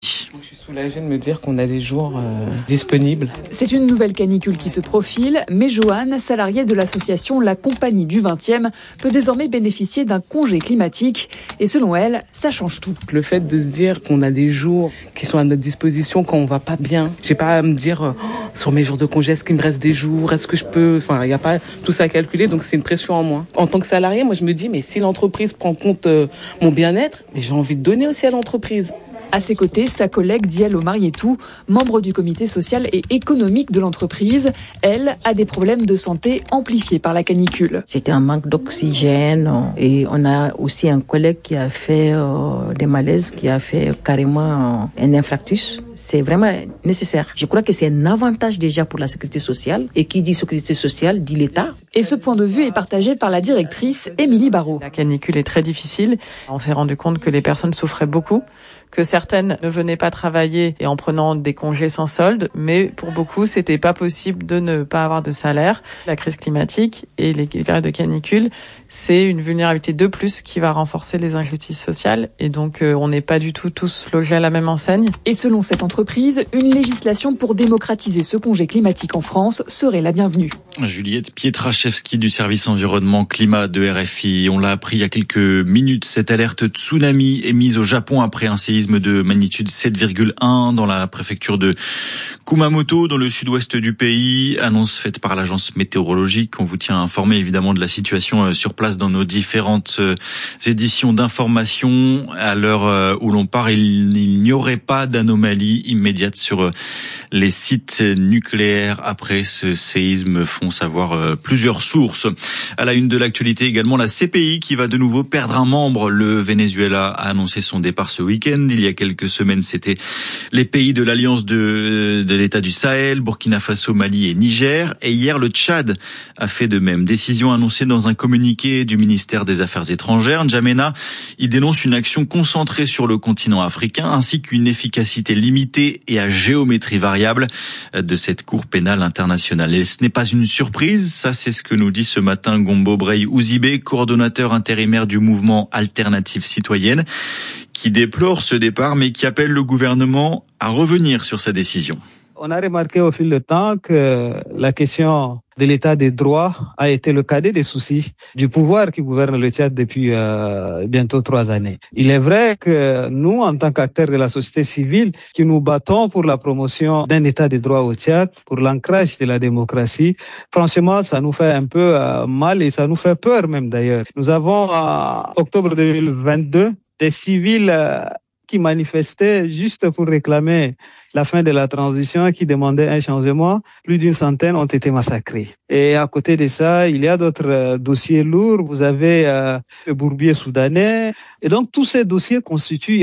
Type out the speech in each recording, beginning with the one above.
Mélanie. Je suis soulagée de me dire qu'on a des jours disponibles. C'est une nouvelle canicule qui se profile, mais Joanne, salariée de l'association La Compagnie du 20e, peut désormais bénéficier d'un congé climatique. Et selon elle, ça change tout. Le fait de se dire qu'on a des jours qui sont à notre disposition quand on va pas bien. J'ai pas à me dire sur mes jours de congé, est-ce qu'il me reste des jours, est-ce que je peux... Enfin, il n'y a pas tout ça à calculer, donc c'est une pression en moins. En tant que salarié, moi je me dis, mais si l'entreprise prend compte mon bien-être, mais j'ai envie de donner aussi à l'entreprise. À ses côtés, sa collègue Diallo Marietou, membre du comité social et économique de l'entreprise. Elle a des problèmes de santé amplifiés par la canicule. J'étais en manque d'oxygène et on a aussi un collègue qui a fait des malaises, qui a fait carrément un infarctus. C'est vraiment nécessaire. Je crois que c'est un avantage déjà pour la sécurité sociale. Et qui dit sécurité sociale dit l'État. Et ce point de vue est partagé par la directrice Émilie Barrault. La canicule est très difficile. On s'est rendu compte que les personnes souffraient beaucoup, que certaines ne venaient pas travailler et en prenant des congés sans solde, mais pour beaucoup, c'était pas possible de ne pas avoir de salaire. La crise climatique et les périodes de canicule, c'est une vulnérabilité de plus qui va renforcer les injustices sociales et donc on n'est pas du tout tous logés à la même enseigne. Et selon cette entreprise, une législation pour démocratiser ce congé climatique en France serait la bienvenue. Juliette Pietraszewski du service environnement climat de RFI. On l'a appris il y a quelques minutes, cette alerte tsunami est mise au Japon après un séisme de magnitude 7,1 dans la préfecture de Kumamoto, dans le sud-ouest du pays. Annonce faite par l'agence météorologique. On vous tient informé évidemment de la situation sur place dans nos différentes éditions d'information. À l'heure où l'on parle, il n'y aurait pas d'anomalie immédiate sur les sites nucléaires après ce séisme, font savoir plusieurs sources. À la une de l'actualité également, la CPI qui va de nouveau perdre un membre. Le Venezuela a annoncé son départ ce week-end. Il y a quelques semaines, c'était les pays de l'Alliance de l'État du Sahel, Burkina Faso, Mali et Niger. Et hier, le Tchad a fait de même. Décision annoncée dans un communiqué du ministère des Affaires étrangères. N'Djamena y dénonce une action concentrée sur le continent africain ainsi qu'une efficacité limitée et à géométrie variable de cette Cour pénale internationale. Et ce n'est pas une surprise, ça c'est ce que nous dit ce matin Gombo Brey Ouzibé, coordonnateur intérimaire du mouvement Alternative Citoyenne, qui déplore ce départ mais qui appelle le gouvernement à revenir sur sa décision. On a remarqué au fil du temps que la question de l'état des droits a été le cadet des soucis du pouvoir qui gouverne le Tchad depuis bientôt 3 années. Il est vrai que nous, en tant qu'acteurs de la société civile, qui nous battons pour la promotion d'un état des droits au Tchad, pour l'ancrage de la démocratie, franchement, ça nous fait un peu mal et ça nous fait peur même d'ailleurs. Nous avons, en octobre 2022, des civils qui manifestaient juste pour réclamer la fin de la transition, qui demandaient un changement. Plus d'une centaine ont été massacrés. Et à côté de ça, il y a d'autres dossiers lourds. Vous avez le bourbier soudanais. Et donc, tous ces dossiers constituent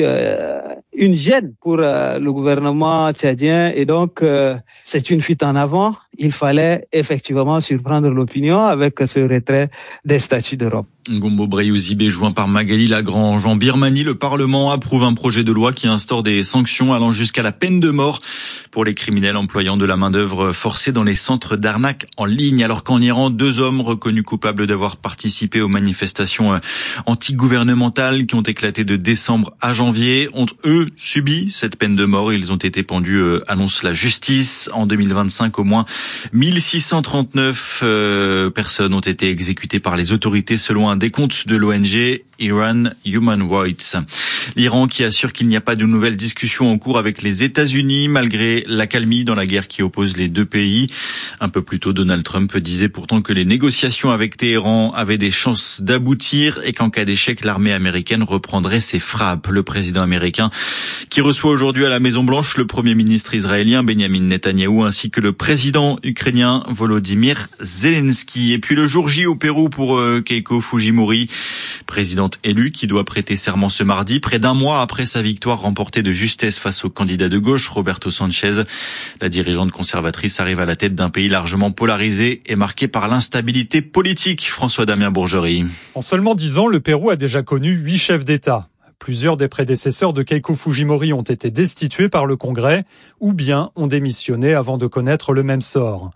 une gêne pour le gouvernement tchadien. Et donc, c'est une fuite en avant. Il fallait effectivement surprendre l'opinion avec ce retrait des statuts d'Europe. Gombo Brey Ouzibé, joint par Magali Lagrange. En Birmanie, le Parlement approuve un projet de loi qui instaure des sanctions allant jusqu'à la peine de mort pour les criminels employant de la main-d'œuvre forcée dans les centres d'arnaque en ligne. Alors qu'en Iran, 2 hommes reconnus coupables d'avoir participé aux manifestations anti-gouvernementales qui ont éclaté de décembre à janvier ont, eux, subi cette peine de mort. Ils ont été pendus, annonce la justice. En 2025, au moins 1639 personnes ont été exécutées par les autorités selon un décompte de l'ONG Iran Human Rights. L'Iran qui assure qu'il n'y a pas de nouvelles discussions en cours avec les États-Unis malgré l'accalmie dans la guerre qui oppose les deux pays. Un peu plus tôt, Donald Trump disait pourtant que les négociations avec Téhéran avaient des chances d'aboutir et qu'en cas d'échec, l'armée américaine reprendrait ses frappes. Le président américain qui reçoit aujourd'hui à la Maison-Blanche le premier ministre israélien Benjamin Netanyahou ainsi que le président ukrainien Volodymyr Zelensky. Et puis le jour J au Pérou pour Keiko Fujimori, présidente élue qui doit prêter serment ce mardi, près d'un mois après sa victoire remportée de justesse face au candidat de gauche Roberto Sanchez. La dirigeante conservatrice arrive à la tête d'un pays largement polarisé et marqué par l'instabilité politique. François-Damien Bourgerie. En seulement 10 ans, le Pérou a déjà connu 8 chefs d'État. Plusieurs des prédécesseurs de Keiko Fujimori ont été destitués par le Congrès ou bien ont démissionné avant de connaître le même sort.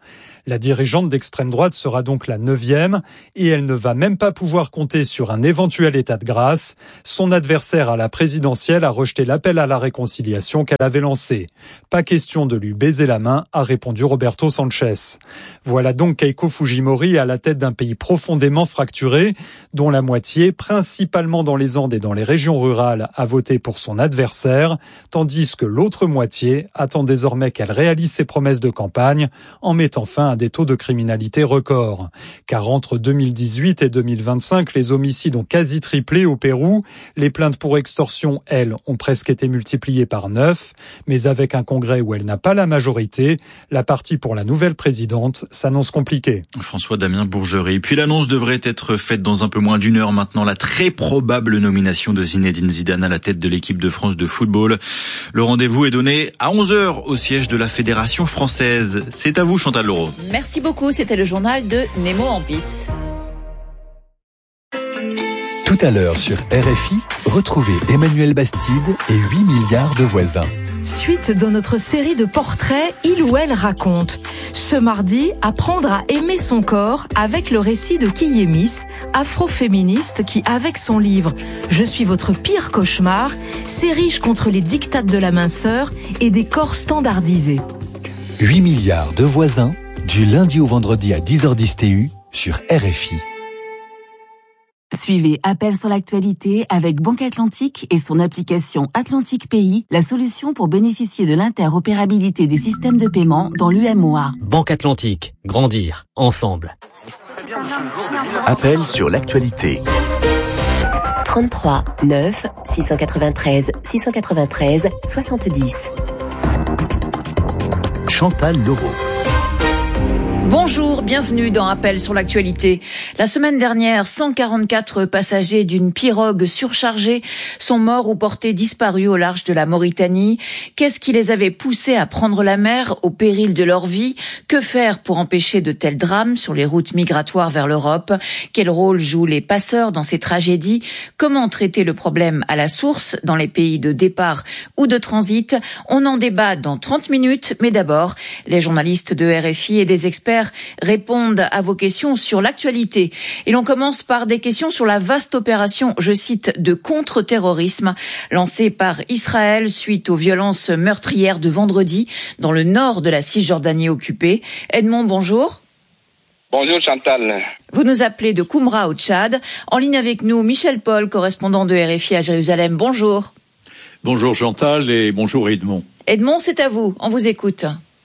La dirigeante d'extrême droite sera donc la 9e et elle ne va même pas pouvoir compter sur un éventuel état de grâce. Son adversaire à la présidentielle a rejeté l'appel à la réconciliation qu'elle avait lancé. Pas question de lui baiser la main, a répondu Roberto Sanchez. Voilà donc Keiko Fujimori à la tête d'un pays profondément fracturé, dont la moitié, principalement dans les Andes et dans les régions rurales, a voté pour son adversaire, tandis que l'autre moitié attend désormais qu'elle réalise ses promesses de campagne en mettant fin à des taux de criminalité records. Car entre 2018 et 2025, les homicides ont quasi triplé au Pérou. Les plaintes pour extorsion, elles, ont presque été multipliées par 9. Mais avec un congrès où elle n'a pas la majorité, la partie pour la nouvelle présidente s'annonce compliquée. François-Damien Bourgerie. Puis l'annonce devrait être faite dans un peu moins d'une heure maintenant. La très probable nomination de Zinedine Zidane à la tête de l'équipe de France de football. Le rendez-vous est donné à 11h au siège de la Fédération française. C'est à vous, Chantal Leroux. Merci beaucoup. C'était le journal de Nemo Ambis. Tout à l'heure sur RFI, retrouvez Emmanuel Bastide et 8 milliards de voisins. Suite dans notre série de portraits, Il ou Elle raconte. Ce mardi, apprendre à aimer son corps avec le récit de Kiyemis, afroféministe qui, avec son livre « Je suis votre pire cauchemar », s'érige contre les diktats de la minceur et des corps standardisés. 8 milliards de voisins, du lundi au vendredi à 10h10 TU sur RFI. Suivez Appel sur l'actualité avec Banque Atlantique et son application Atlantique Pays, la solution pour bénéficier de l'interopérabilité des systèmes de paiement dans l'UMOA. Banque Atlantique, grandir ensemble. Appel sur l'actualité. 33 9 693 693 70. Chantal Leroux. Bonjour, bienvenue dans Appel sur l'actualité. La semaine dernière, 144 passagers d'une pirogue surchargée sont morts ou portés disparus au large de la Mauritanie. Qu'est-ce qui les avait poussés à prendre la mer au péril de leur vie? Que faire pour empêcher de tels drames sur les routes migratoires vers l'Europe? Quel rôle jouent les passeurs dans ces tragédies? Comment traiter le problème à la source dans les pays de départ ou de transit? On en débat dans 30 minutes, mais d'abord, les journalistes de RFI et des experts répondent à vos questions sur l'actualité. Et l'on commence par des questions sur la vaste opération, je cite, de contre-terrorisme lancée par Israël suite aux violences meurtrières de vendredi dans le nord de la Cisjordanie occupée. Edmond, bonjour. Bonjour Chantal. Vous nous appelez de Koumra au Tchad. En ligne avec nous, Michel Paul, correspondant de RFI à Jérusalem. Bonjour. Bonjour Chantal et bonjour Edmond. Edmond, c'est à vous. On vous écoute.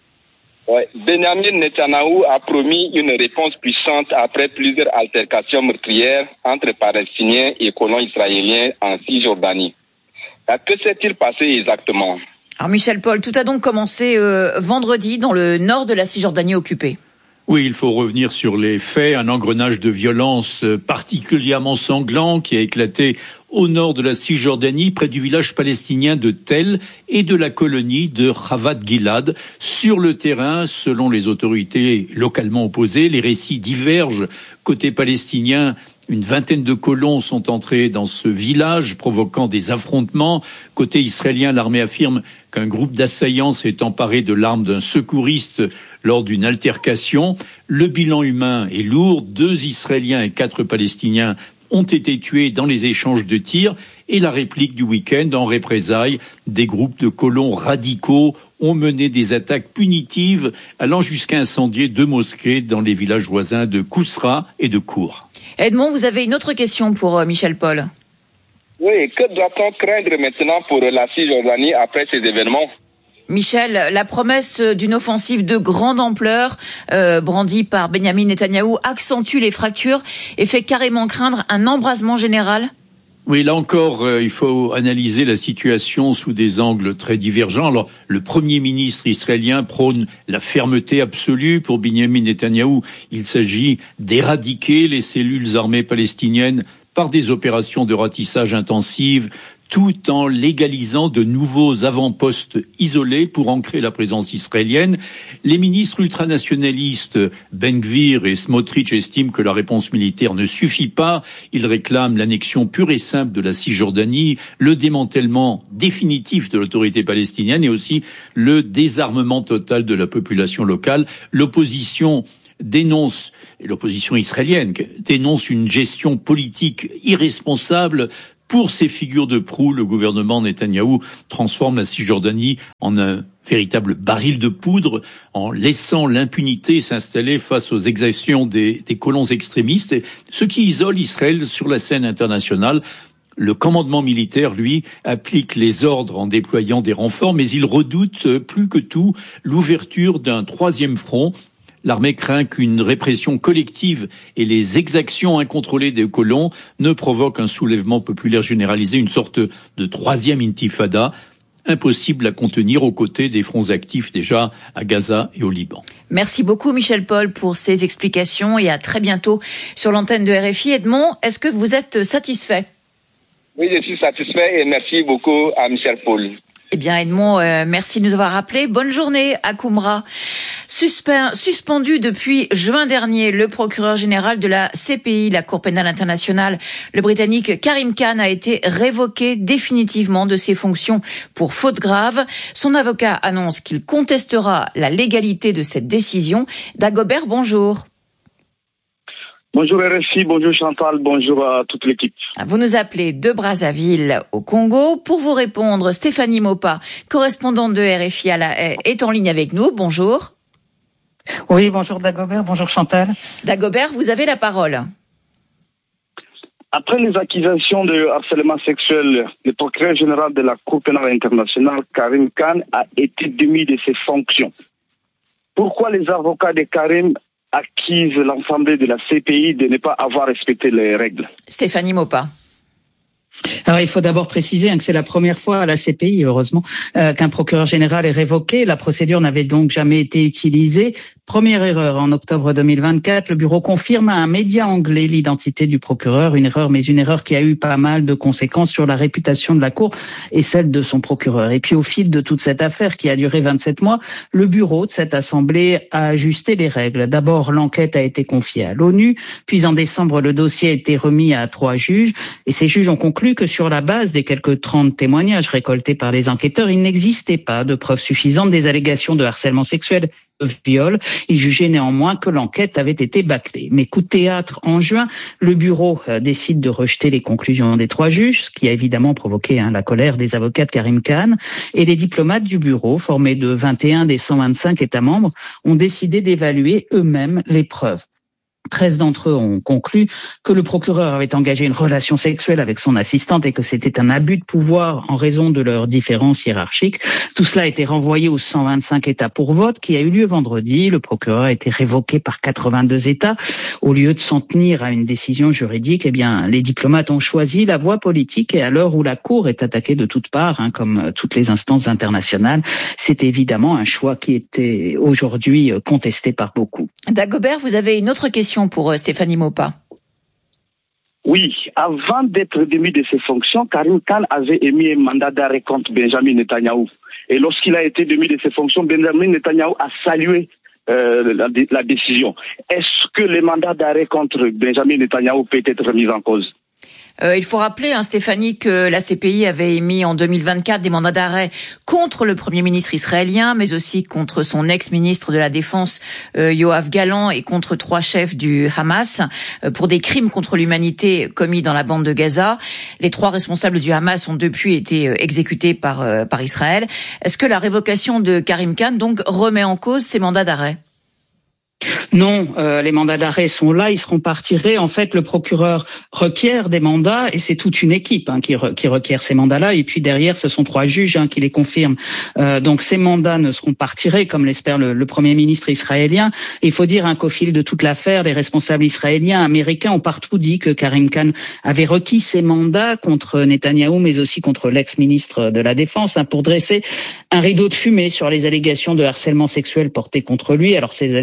Ouais. Benjamin Netanyahou a promis une réponse puissante après plusieurs altercations meurtrières entre Palestiniens et colons israéliens en Cisjordanie. Que s'est-il passé exactement? Alors Michel Paul, tout a donc commencé vendredi dans le nord de la Cisjordanie occupée. Oui, il faut revenir sur les faits. Un engrenage de violence particulièrement sanglant qui a éclaté au nord de la Cisjordanie, près du village palestinien de Tel et de la colonie de Chavat Gilad. Sur le terrain, selon les autorités localement opposées, les récits divergent. Côté palestinien, une vingtaine de colons sont entrés dans ce village, provoquant des affrontements. Côté israélien, l'armée affirme qu'un groupe d'assaillants s'est emparé de l'arme d'un secouriste lors d'une altercation. Le bilan humain est lourd. 2 Israéliens et 4 Palestiniens ont été tués dans les échanges de tirs. Et la réplique du week-end, en représailles, des groupes de colons radicaux ont mené des attaques punitives allant jusqu'à incendier 2 mosquées dans les villages voisins de Kousra et de Kour. Edmond, vous avez une autre question pour Michel Paul. Oui, que doit-on craindre maintenant pour la Cisjordanie après ces événements? Michel, la promesse d'une offensive de grande ampleur brandie par Benjamin Netanyahou accentue les fractures et fait carrément craindre un embrasement général? Oui, là encore, il faut analyser la situation sous des angles très divergents. Alors, le Premier ministre israélien prône la fermeté absolue. Pour Benjamin Netanyahou, il s'agit d'éradiquer les cellules armées palestiniennes par des opérations de ratissage intensives, tout en légalisant de nouveaux avant-postes isolés pour ancrer la présence israélienne. Les ministres ultranationalistes Ben Gvir et Smotrich estiment que la réponse militaire ne suffit pas. Ils réclament l'annexion pure et simple de la Cisjordanie, le démantèlement définitif de l'autorité palestinienne et aussi le désarmement total de la population locale. L'opposition israélienne dénonce une gestion politique irresponsable. Pour ces figures de proue, le gouvernement Netanyahou transforme la Cisjordanie en un véritable baril de poudre en laissant l'impunité s'installer face aux exactions des colons extrémistes, ce qui isole Israël sur la scène internationale. Le commandement militaire, lui, applique les ordres en déployant des renforts, mais il redoute plus que tout l'ouverture d'un troisième front. L'armée craint qu'une répression collective et les exactions incontrôlées des colons ne provoquent un soulèvement populaire généralisé, une sorte de troisième intifada, impossible à contenir aux côtés des fronts actifs déjà à Gaza et au Liban. Merci beaucoup Michel Paul pour ces explications et à très bientôt sur l'antenne de RFI. Edmond, est-ce que vous êtes satisfait ? Oui, je suis satisfait et merci beaucoup à Michel Paul. Eh bien Edmond, merci de nous avoir rappelé. Bonne journée à Koumra. Suspendu depuis juin dernier, le procureur général de la CPI, la Cour pénale internationale, le Britannique Karim Khan, a été révoqué définitivement de ses fonctions pour faute grave. Son avocat annonce qu'il contestera la légalité de cette décision. Dagobert, bonjour. Bonjour RFI, bonjour Chantal, bonjour à toute l'équipe. Vous nous appelez de Brazzaville au Congo. Pour vous répondre, Stéphanie Mopa, correspondante de RFI à La Haye, est en ligne avec nous. Bonjour. Oui, bonjour Dagobert, bonjour Chantal. Dagobert, vous avez la parole. Après les accusations de harcèlement sexuel, le procureur général de la Cour pénale internationale, Karim Khan, a été démis de ses fonctions. Pourquoi les avocats de Karim accusent l'Assemblée de la CPI de ne pas avoir respecté les règles? Stéphanie Mopa. Alors, il faut d'abord préciser que c'est la première fois à la CPI, heureusement, qu'un procureur général est révoqué. La procédure n'avait donc jamais été utilisée. Première erreur, en octobre 2024, le bureau confirme à un média anglais l'identité du procureur. Une erreur qui a eu pas mal de conséquences sur la réputation de la Cour et celle de son procureur. Et puis, au fil de toute cette affaire qui a duré 27 mois, le bureau de cette assemblée a ajusté les règles. D'abord, l'enquête a été confiée à l'ONU, puis en décembre, le dossier a été remis à 3 juges et ces juges ont conclu que sur la base des quelques 30 témoignages récoltés par les enquêteurs, il n'existait pas de preuves suffisantes des allégations de harcèlement sexuel, de viol. Ils jugeaient néanmoins que l'enquête avait été bâclée. Mais coup de théâtre, en juin, le bureau décide de rejeter les conclusions des 3 juges, ce qui a évidemment provoqué la colère des avocats de Karim Khan. Et les diplomates du bureau, formés de 21 des 125 États membres, ont décidé d'évaluer eux-mêmes les preuves. 13 d'entre eux ont conclu que le procureur avait engagé une relation sexuelle avec son assistante et que c'était un abus de pouvoir en raison de leurs différences hiérarchiques. Tout cela a été renvoyé aux 125 États pour vote qui a eu lieu vendredi. Le procureur a été révoqué par 82 États. Au lieu de s'en tenir à une décision juridique, les diplomates ont choisi la voie politique et à l'heure où la Cour est attaquée de toutes parts, comme toutes les instances internationales, c'est évidemment un choix qui était aujourd'hui contesté par beaucoup. Dagobert, vous avez une autre question pour Stéphanie Mopa. Oui, avant d'être démis de ses fonctions, Karim Khan avait émis un mandat d'arrêt contre Benjamin Netanyahou. Et lorsqu'il a été démis de ses fonctions, Benjamin Netanyahou a salué la décision. Est-ce que le mandat d'arrêt contre Benjamin Netanyahou peut être mis en cause? Il faut rappeler, Stéphanie, que la CPI avait émis en 2024 des mandats d'arrêt contre le Premier ministre israélien, mais aussi contre son ex-ministre de la Défense, Yoav Gallant, et contre 3 chefs du Hamas, pour des crimes contre l'humanité commis dans la bande de Gaza. Les 3 responsables du Hamas ont depuis été exécutés par Israël. Est-ce que la révocation de Karim Khan, donc, remet en cause ces mandats d'arrêt? Non, les mandats d'arrêt sont là, ils seront pas retirés. En fait, le procureur requiert des mandats et c'est toute une équipe qui requiert ces mandats-là. Et puis derrière, ce sont 3 juges qui les confirment. Donc ces mandats ne seront pas retirés, comme l'espère le Premier ministre israélien. Et il faut dire qu'au fil de toute l'affaire, les responsables israéliens, américains ont partout dit que Karim Khan avait requis ces mandats contre Netanyahou, mais aussi contre l'ex-ministre de la Défense, pour dresser un rideau de fumée sur les allégations de harcèlement sexuel portées contre lui. Alors ces allégations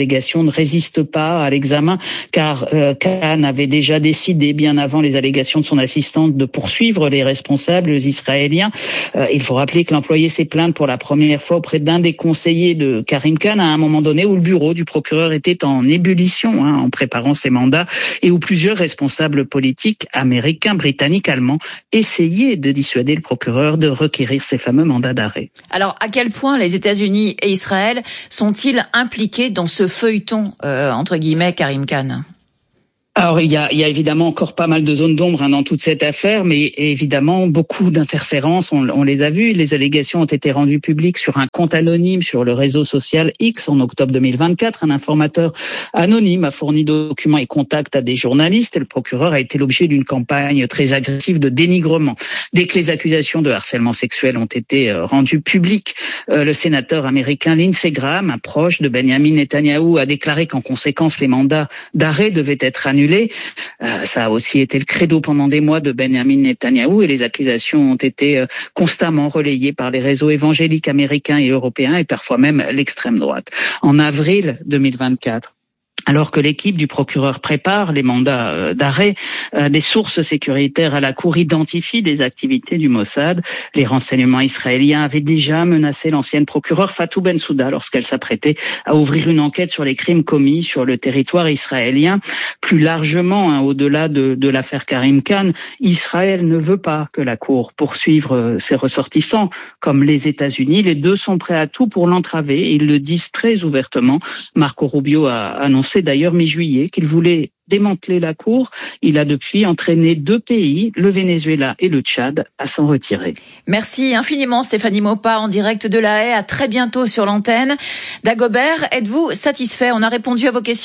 ne résiste pas à l'examen, car Khan avait déjà décidé, bien avant les allégations de son assistante, de poursuivre les responsables israéliens. Il faut rappeler que l'employé s'est plaint pour la première fois auprès d'un des conseillers de Karim Khan à un moment donné où le bureau du procureur était en ébullition en préparant ses mandats et où plusieurs responsables politiques américains, britanniques, allemands essayaient de dissuader le procureur de requérir ces fameux mandats d'arrêt. Alors, à quel point les États-Unis et Israël sont-ils impliqués dans ce feuilleton, entre guillemets, Karim Khan ? Alors, il y a évidemment encore pas mal de zones d'ombre dans toute cette affaire, mais évidemment beaucoup d'interférences, on les a vues. Les allégations ont été rendues publiques sur un compte anonyme sur le réseau social X en octobre 2024. Un informateur anonyme a fourni documents et contacts à des journalistes et le procureur a été l'objet d'une campagne très agressive de dénigrement. Dès que les accusations de harcèlement sexuel ont été rendues publiques, le sénateur américain Lindsey Graham, un proche de Benjamin Netanyahou, a déclaré qu'en conséquence les mandats d'arrêt devaient être annulés. Ça a aussi été le credo pendant des mois de Benjamin Netanyahou et les accusations ont été constamment relayées par les réseaux évangéliques américains et européens et parfois même l'extrême droite. En avril 2024, alors que l'équipe du procureur prépare les mandats d'arrêt, des sources sécuritaires à la cour identifient des activités du Mossad. Les renseignements israéliens avaient déjà menacé l'ancienne procureure Fatou Bensouda lorsqu'elle s'apprêtait à ouvrir une enquête sur les crimes commis sur le territoire israélien. Plus largement, au-delà de l'affaire Karim Khan, Israël ne veut pas que la cour poursuive ses ressortissants comme les États-Unis. Les deux sont prêts à tout pour l'entraver. Ils le disent très ouvertement. Marco Rubio a annoncé d'ailleurs mi-juillet qu'il voulait démanteler la Cour. Il a depuis entraîné deux pays, le Venezuela et le Tchad, à s'en retirer. Merci infiniment Stéphanie Maupas en direct de La Haye. À très bientôt sur l'antenne. Dagobert, êtes-vous satisfait ? On a répondu à vos questions ?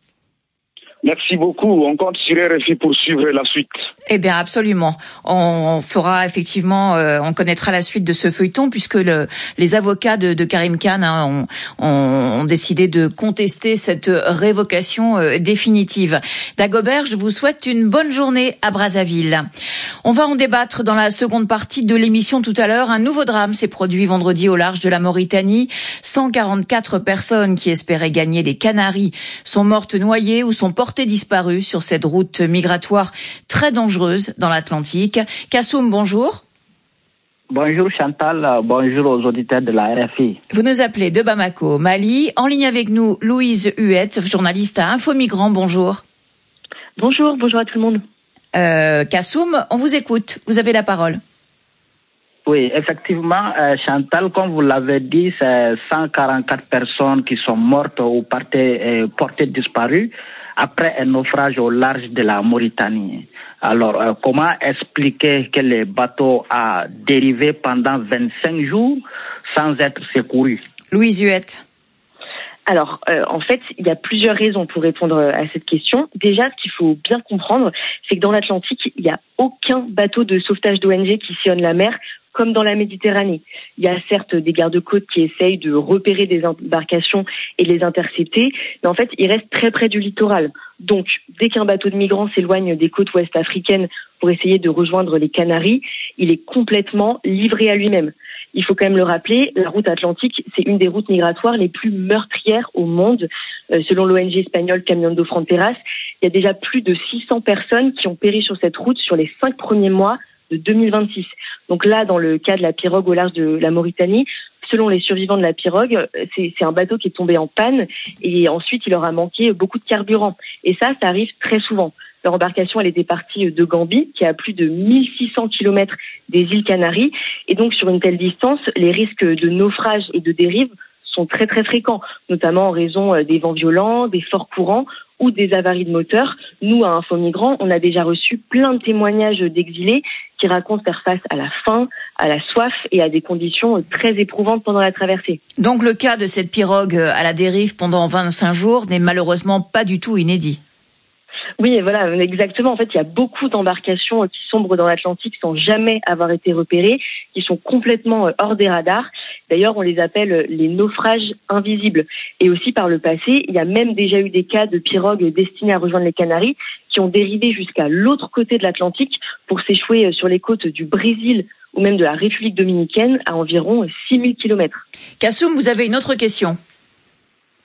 Merci beaucoup. On compte sur RFI pour suivre la suite. Eh bien, absolument. On fera effectivement, on connaîtra la suite de ce feuilleton puisque les avocats de Karim Khan ont décidé de contester cette révocation définitive. Dagobert, je vous souhaite une bonne journée à Brazzaville. On va en débattre dans la seconde partie de l'émission tout à l'heure. Un nouveau drame s'est produit vendredi au large de la Mauritanie. 144 personnes qui espéraient gagner les Canaries sont mortes noyées ou sont portées disparues sur cette route migratoire très dangereuse dans l'Atlantique. Kassoum, bonjour. Bonjour Chantal, bonjour aux auditeurs de la RFI. Vous nous appelez de Bamako, Mali. En ligne avec nous, Louise Huette, journaliste à Info Migrants, bonjour. Bonjour à tout le monde. Kassoum, on vous écoute, vous avez la parole. Oui, effectivement, Chantal, comme vous l'avez dit, c'est 144 personnes qui sont mortes ou portées disparues après un naufrage au large de la Mauritanie. Alors, comment expliquer que le bateau a dérivé pendant 25 jours sans être secouru ? Louise Huette. Alors, en fait, il y a plusieurs raisons pour répondre à cette question. Déjà, ce qu'il faut bien comprendre, c'est que dans l'Atlantique, il n'y a aucun bateau de sauvetage d'ONG qui sillonne la mer comme dans la Méditerranée. Il y a certes des gardes-côtes qui essayent de repérer des embarcations et les intercepter, mais en fait, ils restent très près du littoral. Donc, dès qu'un bateau de migrants s'éloigne des côtes ouest africaines pour essayer de rejoindre les Canaries, il est complètement livré à lui-même. Il faut quand même le rappeler, la route atlantique, c'est une des routes migratoires les plus meurtrières au monde. Selon l'ONG espagnole Caminando Fronteras, il y a déjà plus de 600 personnes qui ont péri sur cette route sur les 5 premiers mois de 2026. Donc là, dans le cas de la pirogue au large de la Mauritanie, selon les survivants de la pirogue, c'est un bateau qui est tombé en panne et ensuite il leur a manqué beaucoup de carburant. Et ça arrive très souvent. Leur embarcation, elle était partie de Gambie, qui est à plus de 1600 km des îles Canaries. Et donc, sur une telle distance, les risques de naufrage et de dérive sont très très fréquents, notamment en raison des vents violents, des forts courants ou des avaries de moteur. Nous, à Info Migrants, on a déjà reçu plein de témoignages d'exilés qui racontent faire face à la faim, à la soif et à des conditions très éprouvantes pendant la traversée. Donc le cas de cette pirogue à la dérive pendant 25 jours n'est malheureusement pas du tout inédit. Oui, voilà, exactement. En fait, il y a beaucoup d'embarcations qui sombrent dans l'Atlantique sans jamais avoir été repérées, qui sont complètement hors des radars. D'ailleurs, on les appelle les naufrages invisibles. Et aussi, par le passé, il y a même déjà eu des cas de pirogues destinées à rejoindre les Canaries qui ont dérivé jusqu'à l'autre côté de l'Atlantique pour s'échouer sur les côtes du Brésil ou même de la République dominicaine à environ 6000 km. Kassoum, vous avez une autre question ?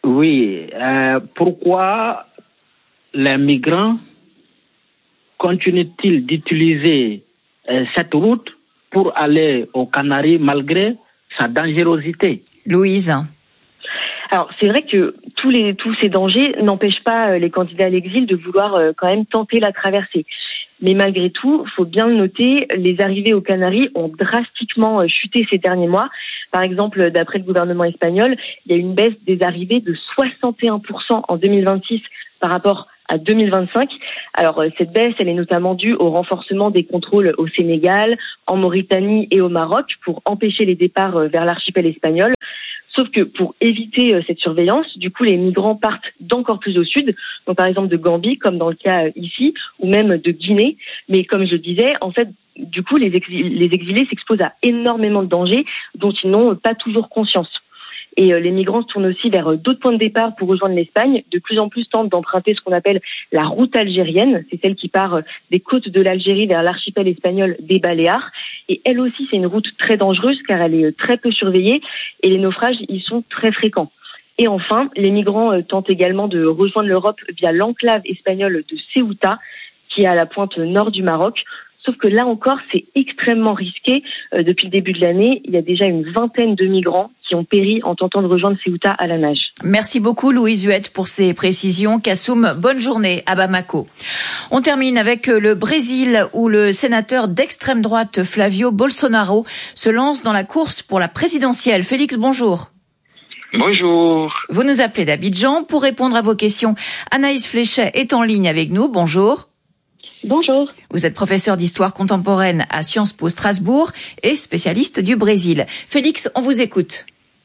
Oui, pourquoi les migrants continuent-ils d'utiliser cette route pour aller aux Canaries malgré sa dangerosité? Louise. Alors, c'est vrai que tous ces dangers n'empêchent pas les candidats à l'exil de vouloir quand même tenter la traversée. Mais malgré tout, il faut bien le noter, les arrivées aux Canaries ont drastiquement chuté ces derniers mois. Par exemple, d'après le gouvernement espagnol, il y a une baisse des arrivées de 61% en 2026 par rapport à 2025. Alors, cette baisse, elle est notamment due au renforcement des contrôles au Sénégal, en Mauritanie et au Maroc pour empêcher les départs vers l'archipel espagnol. Sauf que pour éviter cette surveillance, du coup, les migrants partent d'encore plus au sud, donc par exemple de Gambie, comme dans le cas ici, ou même de Guinée. Mais comme je le disais, en fait, du coup, les exilés s'exposent à énormément de dangers dont ils n'ont pas toujours conscience. Et les migrants se tournent aussi vers d'autres points de départ pour rejoindre l'Espagne. De plus en plus tentent d'emprunter ce qu'on appelle la route algérienne. C'est celle qui part des côtes de l'Algérie vers l'archipel espagnol des Baléares. Et elle aussi, c'est une route très dangereuse car elle est très peu surveillée et les naufrages y sont très fréquents. Et enfin, les migrants tentent également de rejoindre l'Europe via l'enclave espagnole de Ceuta, qui est à la pointe nord du Maroc. Sauf que là encore, c'est extrêmement risqué. Depuis le début de l'année, il y a déjà une vingtaine de migrants qui ont péri en tentant de rejoindre Ceuta à la nage. Merci beaucoup Louise Huette pour ces précisions. Kassoum, bonne journée à Bamako. On termine avec le Brésil où le sénateur d'extrême droite Flavio Bolsonaro se lance dans la course pour la présidentielle. Félix, bonjour. Bonjour. Vous nous appelez d'Abidjan pour répondre à vos questions. Anaïs Fléchet est en ligne avec nous. Bonjour. Bonjour. Vous êtes professeur d'histoire contemporaine à Sciences Po Strasbourg et spécialiste du Brésil. Félix, on vous écoute.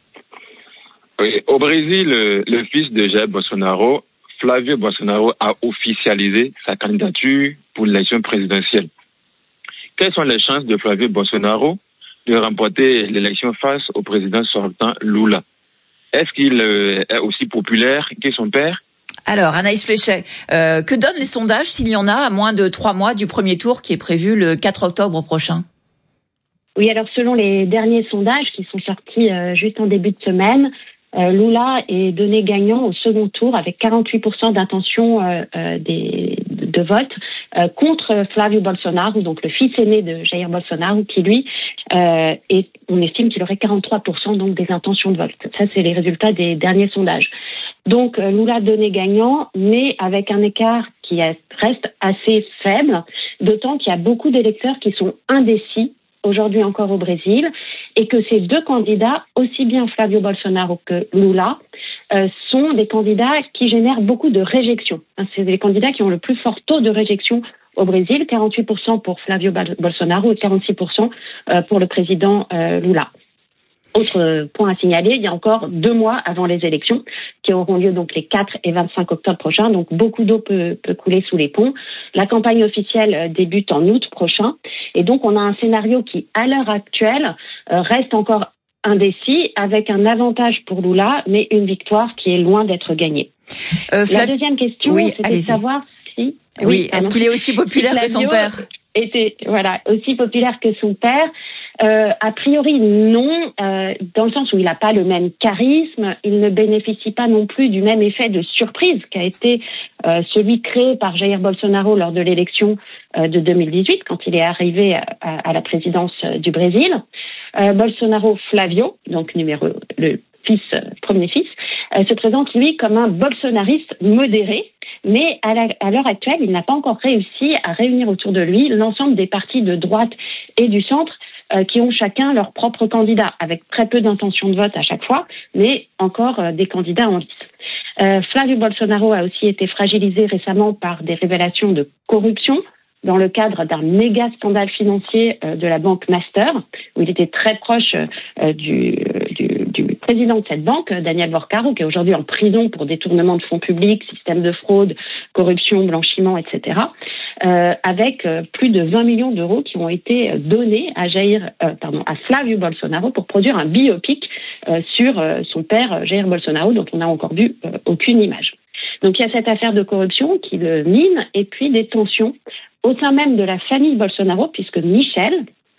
Oui, au Brésil, le fils de Jair Bolsonaro, Flavio Bolsonaro, a officialisé sa candidature pour l'élection présidentielle. Quelles sont les chances de Flavio Bolsonaro de remporter l'élection face au président sortant Lula? Est-ce qu'il est aussi populaire que son père? Alors, Anaïs Fléchet, que donnent les sondages s'il y en a à moins de 3 mois du premier tour qui est prévu le 4 octobre prochain? Oui, alors selon les derniers sondages qui sont sortis juste en début de semaine, Lula est donné gagnant au second tour avec 48% d'intention de vote contre Flavio Bolsonaro, donc le fils aîné de Jair Bolsonaro, qui lui, on estime qu'il aurait 43% donc des intentions de vote. Ça, c'est les résultats des derniers sondages. Donc Lula donné gagnant, mais avec un écart qui reste assez faible, d'autant qu'il y a beaucoup d'électeurs qui sont indécis aujourd'hui encore au Brésil, et que ces deux candidats, aussi bien Flavio Bolsonaro que Lula, sont des candidats qui génèrent beaucoup de réjection. C'est des candidats qui ont le plus fort taux de réjection au Brésil, 48% pour Flavio Bolsonaro et 46% pour le président Lula. Autre point à signaler, il y a encore 2 mois avant les élections, qui auront lieu donc les 4 et 25 octobre prochains, donc beaucoup d'eau peut couler sous les ponts. La campagne officielle débute en août prochain, et donc on a un scénario qui, à l'heure actuelle, reste encore indécis, avec un avantage pour Lula, mais une victoire qui est loin d'être gagnée. La deuxième question, c'était de savoir si... Oui, est-ce qu'il est aussi populaire que son père? Était, aussi populaire que son père. A priori, non, dans le sens où il n'a pas le même charisme, il ne bénéficie pas non plus du même effet de surprise qu'a été celui créé par Jair Bolsonaro lors de l'élection de 2018, quand il est arrivé à la présidence du Brésil. Bolsonaro Flavio, donc le premier fils, se présente lui comme un bolsonariste modéré, mais à l'heure actuelle, il n'a pas encore réussi à réunir autour de lui l'ensemble des partis de droite et du centre qui ont chacun leur propre candidat, avec très peu d'intention de vote à chaque fois, mais encore des candidats en lice. Flavio Bolsonaro a aussi été fragilisé récemment par des révélations de corruption dans le cadre d'un méga scandale financier de la banque Master, où il était très proche du président de cette banque, Daniel Borcaro, qui est aujourd'hui en prison pour détournement de fonds publics, système de fraude, corruption, blanchiment, etc., avec plus de 20 millions d'euros qui ont été donnés à Flavio Bolsonaro pour produire un biopic sur son père, Jair Bolsonaro, dont on n'a encore vu aucune image. Donc il y a cette affaire de corruption qui le mine, et puis des tensions au sein même de la famille Bolsonaro, puisque Michel,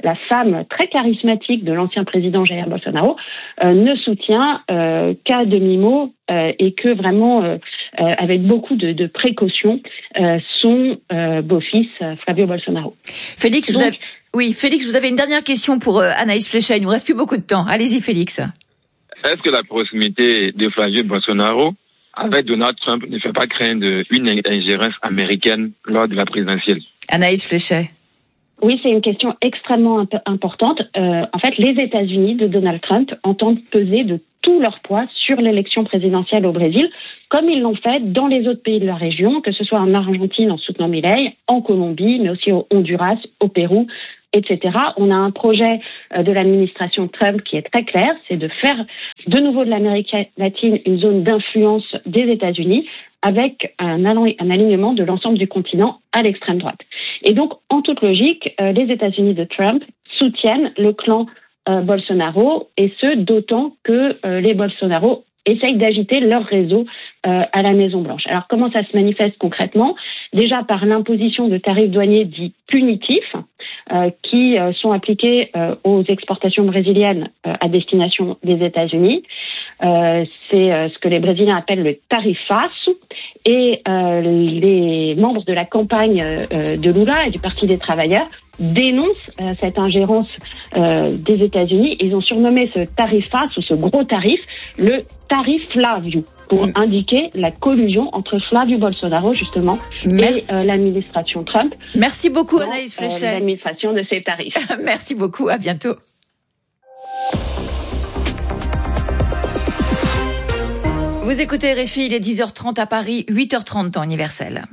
la femme très charismatique de l'ancien président Jair Bolsonaro, ne soutient qu'à demi-mot et que vraiment, avec beaucoup de précautions, son beau-fils Flavio Bolsonaro. Félix, vous avez une dernière question pour Anaïs Fléchet. Il nous reste plus beaucoup de temps. Allez-y, Félix. Est-ce que la proximité de Flavio Bolsonaro avec Donald Trump ne fait pas craindre une ingérence américaine lors de la présidentielle? Anaïs Fléchet. Oui, c'est une question extrêmement importante. En fait, les États-Unis de Donald Trump entendent peser de tout leur poids sur l'élection présidentielle au Brésil, comme ils l'ont fait dans les autres pays de la région, que ce soit en Argentine en soutenant Milei, en Colombie, mais aussi au Honduras, au Pérou, etc. On a un projet de l'administration Trump qui est très clair, c'est de faire de nouveau de l'Amérique latine une zone d'influence des États-Unis avec un alignement de l'ensemble du continent à l'extrême droite. Et donc, en toute logique, les États-Unis de Trump soutiennent le clan Bolsonaro, et ce, d'autant que les Bolsonaro essayent d'agiter leur réseau à la Maison-Blanche. Alors, comment ça se manifeste concrètement? Déjà par l'imposition de tarifs douaniers dits punitifs, qui sont appliqués aux exportations brésiliennes à destination des États-Unis. C'est ce que les Brésiliens appellent le tarifaço, et les membres de la campagne de Lula et du Parti des travailleurs dénoncent cette ingérence des États-Unis. Ils ont surnommé ce tarifaço, ce gros tarif, le tarif Flavio, pour indiquer la collusion entre Flavio Bolsonaro, justement, et l'administration Trump. Merci beaucoup, Anaïs Fléchet. L'administration de ces tarifs. Merci beaucoup, à bientôt. Vous écoutez RFI, il est 10h30 à Paris, 8h30 temps universel.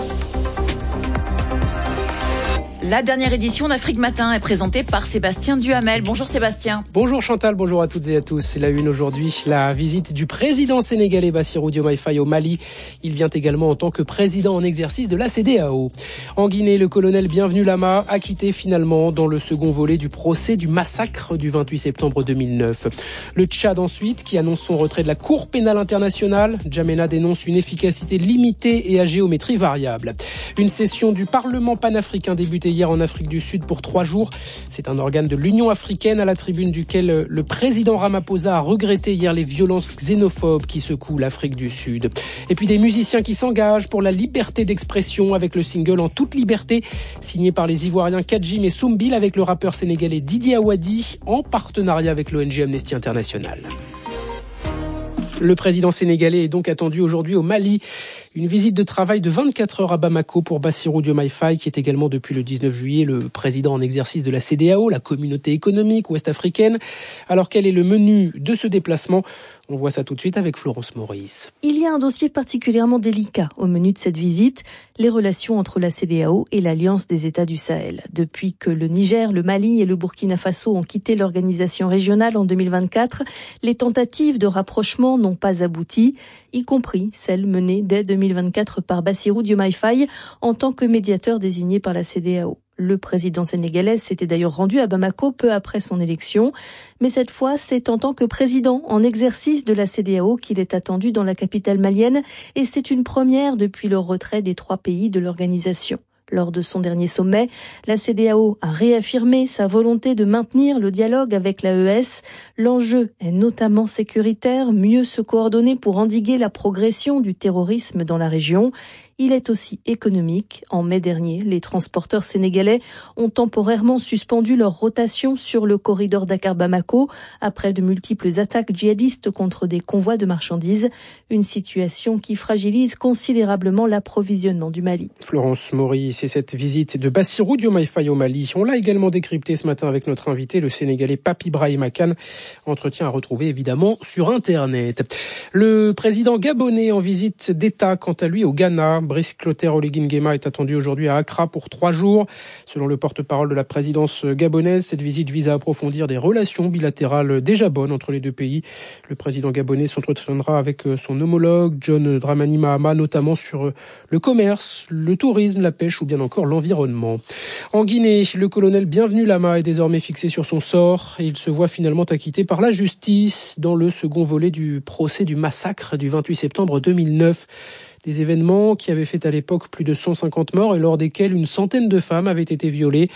La dernière édition d'Afrique Matin est présentée par Sébastien Duhamel. Bonjour Sébastien. Bonjour Chantal, bonjour à toutes et à tous. C'est la une aujourd'hui, la visite du président sénégalais Bassirou Diomaye Faye au Mali. Il vient également en tant que président en exercice de la CEDEAO. En Guinée, le colonel Bienvenu Lama acquitté finalement dans le second volet du procès du massacre du 28 septembre 2009. Le Tchad ensuite, qui annonce son retrait de la Cour pénale internationale. N'Djamena dénonce une efficacité limitée et à géométrie variable. Une session du Parlement panafricain débutée hier en Afrique du Sud pour 3 jours. C'est un organe de l'Union africaine à la tribune duquel le président Ramaphosa a regretté hier les violences xénophobes qui secouent l'Afrique du Sud. Et puis des musiciens qui s'engagent pour la liberté d'expression avec le single En toute liberté, signé par les Ivoiriens Kadjim et Soumbil avec le rappeur sénégalais Didier Awadi en partenariat avec l'ONG Amnesty International. Le président sénégalais est donc attendu aujourd'hui au Mali. Une visite de travail de 24 heures à Bamako pour Bassirou Diomaye Faye, qui est également depuis le 19 juillet le président en exercice de la CEDEAO, la communauté économique ouest-africaine. Alors quel est le menu de ce déplacement ? On voit ça tout de suite avec Florence Maurice. Il y a un dossier particulièrement délicat au menu de cette visite, les relations entre la CEDEAO et l'Alliance des États du Sahel. Depuis que le Niger, le Mali et le Burkina Faso ont quitté l'organisation régionale en 2024, les tentatives de rapprochement n'ont pas abouti, y compris celles menées dès 2024 par Bassirou Diomaye Faye en tant que médiateur désigné par la CEDEAO. Le président sénégalais s'était d'ailleurs rendu à Bamako peu après son élection. Mais cette fois, c'est en tant que président en exercice de la CEDEAO qu'il est attendu dans la capitale malienne. Et c'est une première depuis le retrait des 3 pays de l'organisation. Lors de son dernier sommet, la CEDEAO a réaffirmé sa volonté de maintenir le dialogue avec l'AES. L'enjeu est notamment sécuritaire, mieux se coordonner pour endiguer la progression du terrorisme dans la région. Il est aussi économique. En mai dernier, les transporteurs sénégalais ont temporairement suspendu leur rotation sur le corridor Dakar-Bamako après de multiples attaques djihadistes contre des convois de marchandises. Une situation qui fragilise considérablement l'approvisionnement du Mali. Florence Maurice et cette visite de Bassirou Diomaye Faye au Mali. On l'a également décrypté ce matin avec notre invité, le Sénégalais Papi Brahima Kane. Entretien à retrouver évidemment sur Internet. Le président gabonais en visite d'État, quant à lui, au Ghana. Brice Clotaire Oligui Nguema est attendu aujourd'hui à Accra pour 3 jours. Selon le porte-parole de la présidence gabonaise, cette visite vise à approfondir des relations bilatérales déjà bonnes entre les deux pays. Le président gabonais s'entretiendra avec son homologue John Dramani Mahama, notamment sur le commerce, le tourisme, la pêche ou bien encore l'environnement. En Guinée, le colonel Bienvenu Lama est désormais fixé sur son sort et il se voit finalement acquitté par la justice dans le second volet du procès du massacre du 28 septembre 2009. Des événements qui avaient fait à l'époque plus de 150 morts et lors desquels une centaine de femmes avaient été violées.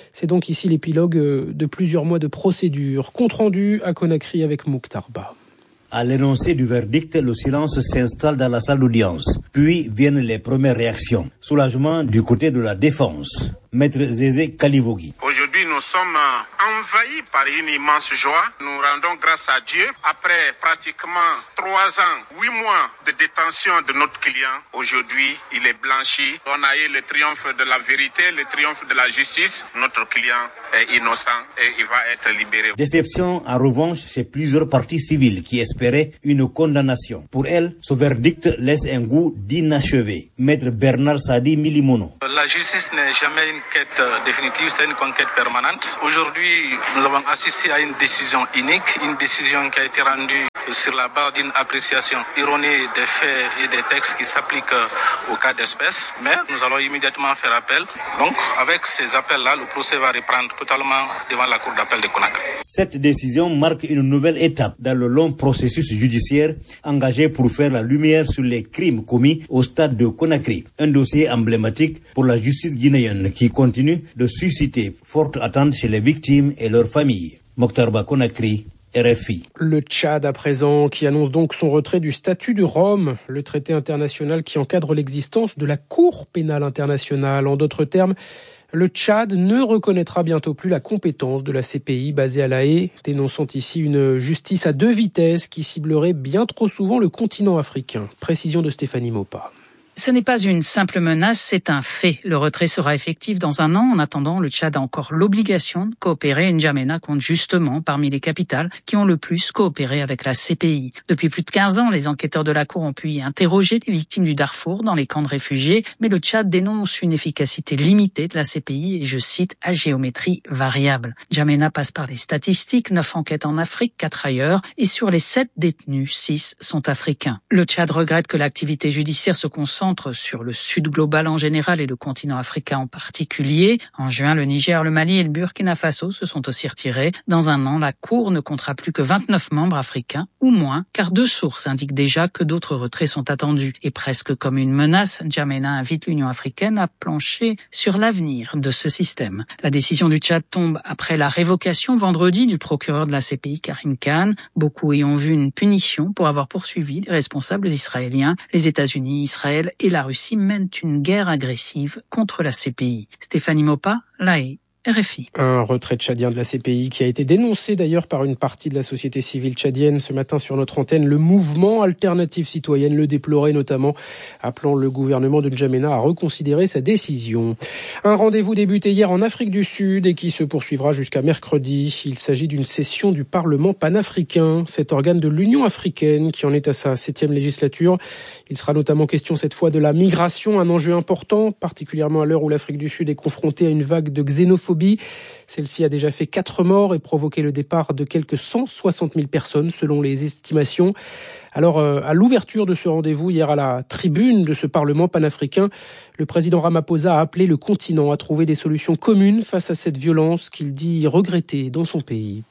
C'est donc ici l'épilogue de plusieurs mois de procédure. Compte rendu à Conakry avec Mokhtar Ba. À l'énoncé du verdict, le silence s'installe dans la salle d'audience. Puis viennent les premières réactions. Soulagement du côté de la défense. Maître Zézé Kalivogi. Aujourd'hui, nous sommes envahis par une immense joie. Nous rendons grâce à Dieu. Après pratiquement 3 ans, 8 mois de détention de notre client, aujourd'hui, il est blanchi. On a eu le triomphe de la vérité, le triomphe de la justice. Notre client est innocent et il va être libéré. Déception, en revanche, chez plusieurs parties civiles qui espéraient une condamnation. Pour elles, ce verdict laisse un goût d'inachevé. Maître Bernard Sadi Milimono. La justice n'est jamais une quête définitive, c'est une conquête permanente. Aujourd'hui, nous avons assisté à une décision unique, une décision qui a été rendue sur la base d'une appréciation erronée des faits et des textes qui s'appliquent au cas d'espèce. Mais nous allons immédiatement faire appel. Donc, avec ces appels-là, le procès va reprendre totalement devant la cour d'appel de Conakry. Cette décision marque une nouvelle étape dans le long processus judiciaire engagé pour faire la lumière sur les crimes commis au stade de Conakry. Un dossier emblématique pour la justice guinéenne qui continue de susciter forte attente chez les victimes et leurs familles. Mokhtar Ba, Conakry, RFI. Le Tchad à présent, qui annonce donc son retrait du statut de Rome, le traité international qui encadre l'existence de la Cour pénale internationale. En d'autres termes, le Tchad ne reconnaîtra bientôt plus la compétence de la CPI basée à La Haye, dénonçant ici une justice à 2 vitesses qui ciblerait bien trop souvent le continent africain. Précision de Stéphanie Mopa. Ce n'est pas une simple menace, c'est un fait. Le retrait sera effectif dans 1 an. En attendant, le Tchad a encore l'obligation de coopérer. N'Djamena compte justement parmi les capitales qui ont le plus coopéré avec la CPI. Depuis plus de 15 ans, les enquêteurs de la Cour ont pu y interroger les victimes du Darfour dans les camps de réfugiés. Mais le Tchad dénonce une efficacité limitée de la CPI et, je cite, à géométrie variable. N'Djamena passe par les statistiques, 9 enquêtes en Afrique, 4 ailleurs. Et sur les 7 détenus, 6 sont africains. Le Tchad regrette que l'activité judiciaire se concentre sur le sud global en général et le continent africain en particulier. En juin, le Niger, le Mali et le Burkina Faso se sont aussi retirés. Dans 1 an, la Cour ne comptera plus que 29 membres africains, ou moins, car 2 sources indiquent déjà que d'autres retraits sont attendus. Et presque comme une menace, N'Djamena invite l'Union africaine à plancher sur l'avenir de ce système. La décision du Tchad tombe après la révocation vendredi du procureur de la CPI, Karim Khan. Beaucoup y ont vu une punition pour avoir poursuivi les responsables israéliens. Les États-Unis, Israël et la Russie mènent une guerre agressive contre la CPI. Stéphanie Mopa, La Haye, RFI. Un retrait tchadien de la CPI qui a été dénoncé d'ailleurs par une partie de la société civile tchadienne ce matin sur notre antenne. Le mouvement Alternative Citoyenne le déplorait notamment, appelant le gouvernement de N'Djamena à reconsidérer sa décision. Un rendez-vous débuté hier en Afrique du Sud et qui se poursuivra jusqu'à mercredi. Il s'agit d'une session du Parlement panafricain, cet organe de l'Union africaine qui en est à sa 7e législature. Il sera notamment question cette fois de la migration, un enjeu important, particulièrement à l'heure où l'Afrique du Sud est confrontée à une vague de xénophobie. Celle-ci a déjà fait 4 morts et provoqué le départ de quelques 160 000 personnes selon les estimations. Alors, à l'ouverture de ce rendez-vous, hier à la tribune de ce Parlement panafricain, le président Ramaphosa a appelé le continent à trouver des solutions communes face à cette violence qu'il dit regretter dans son pays.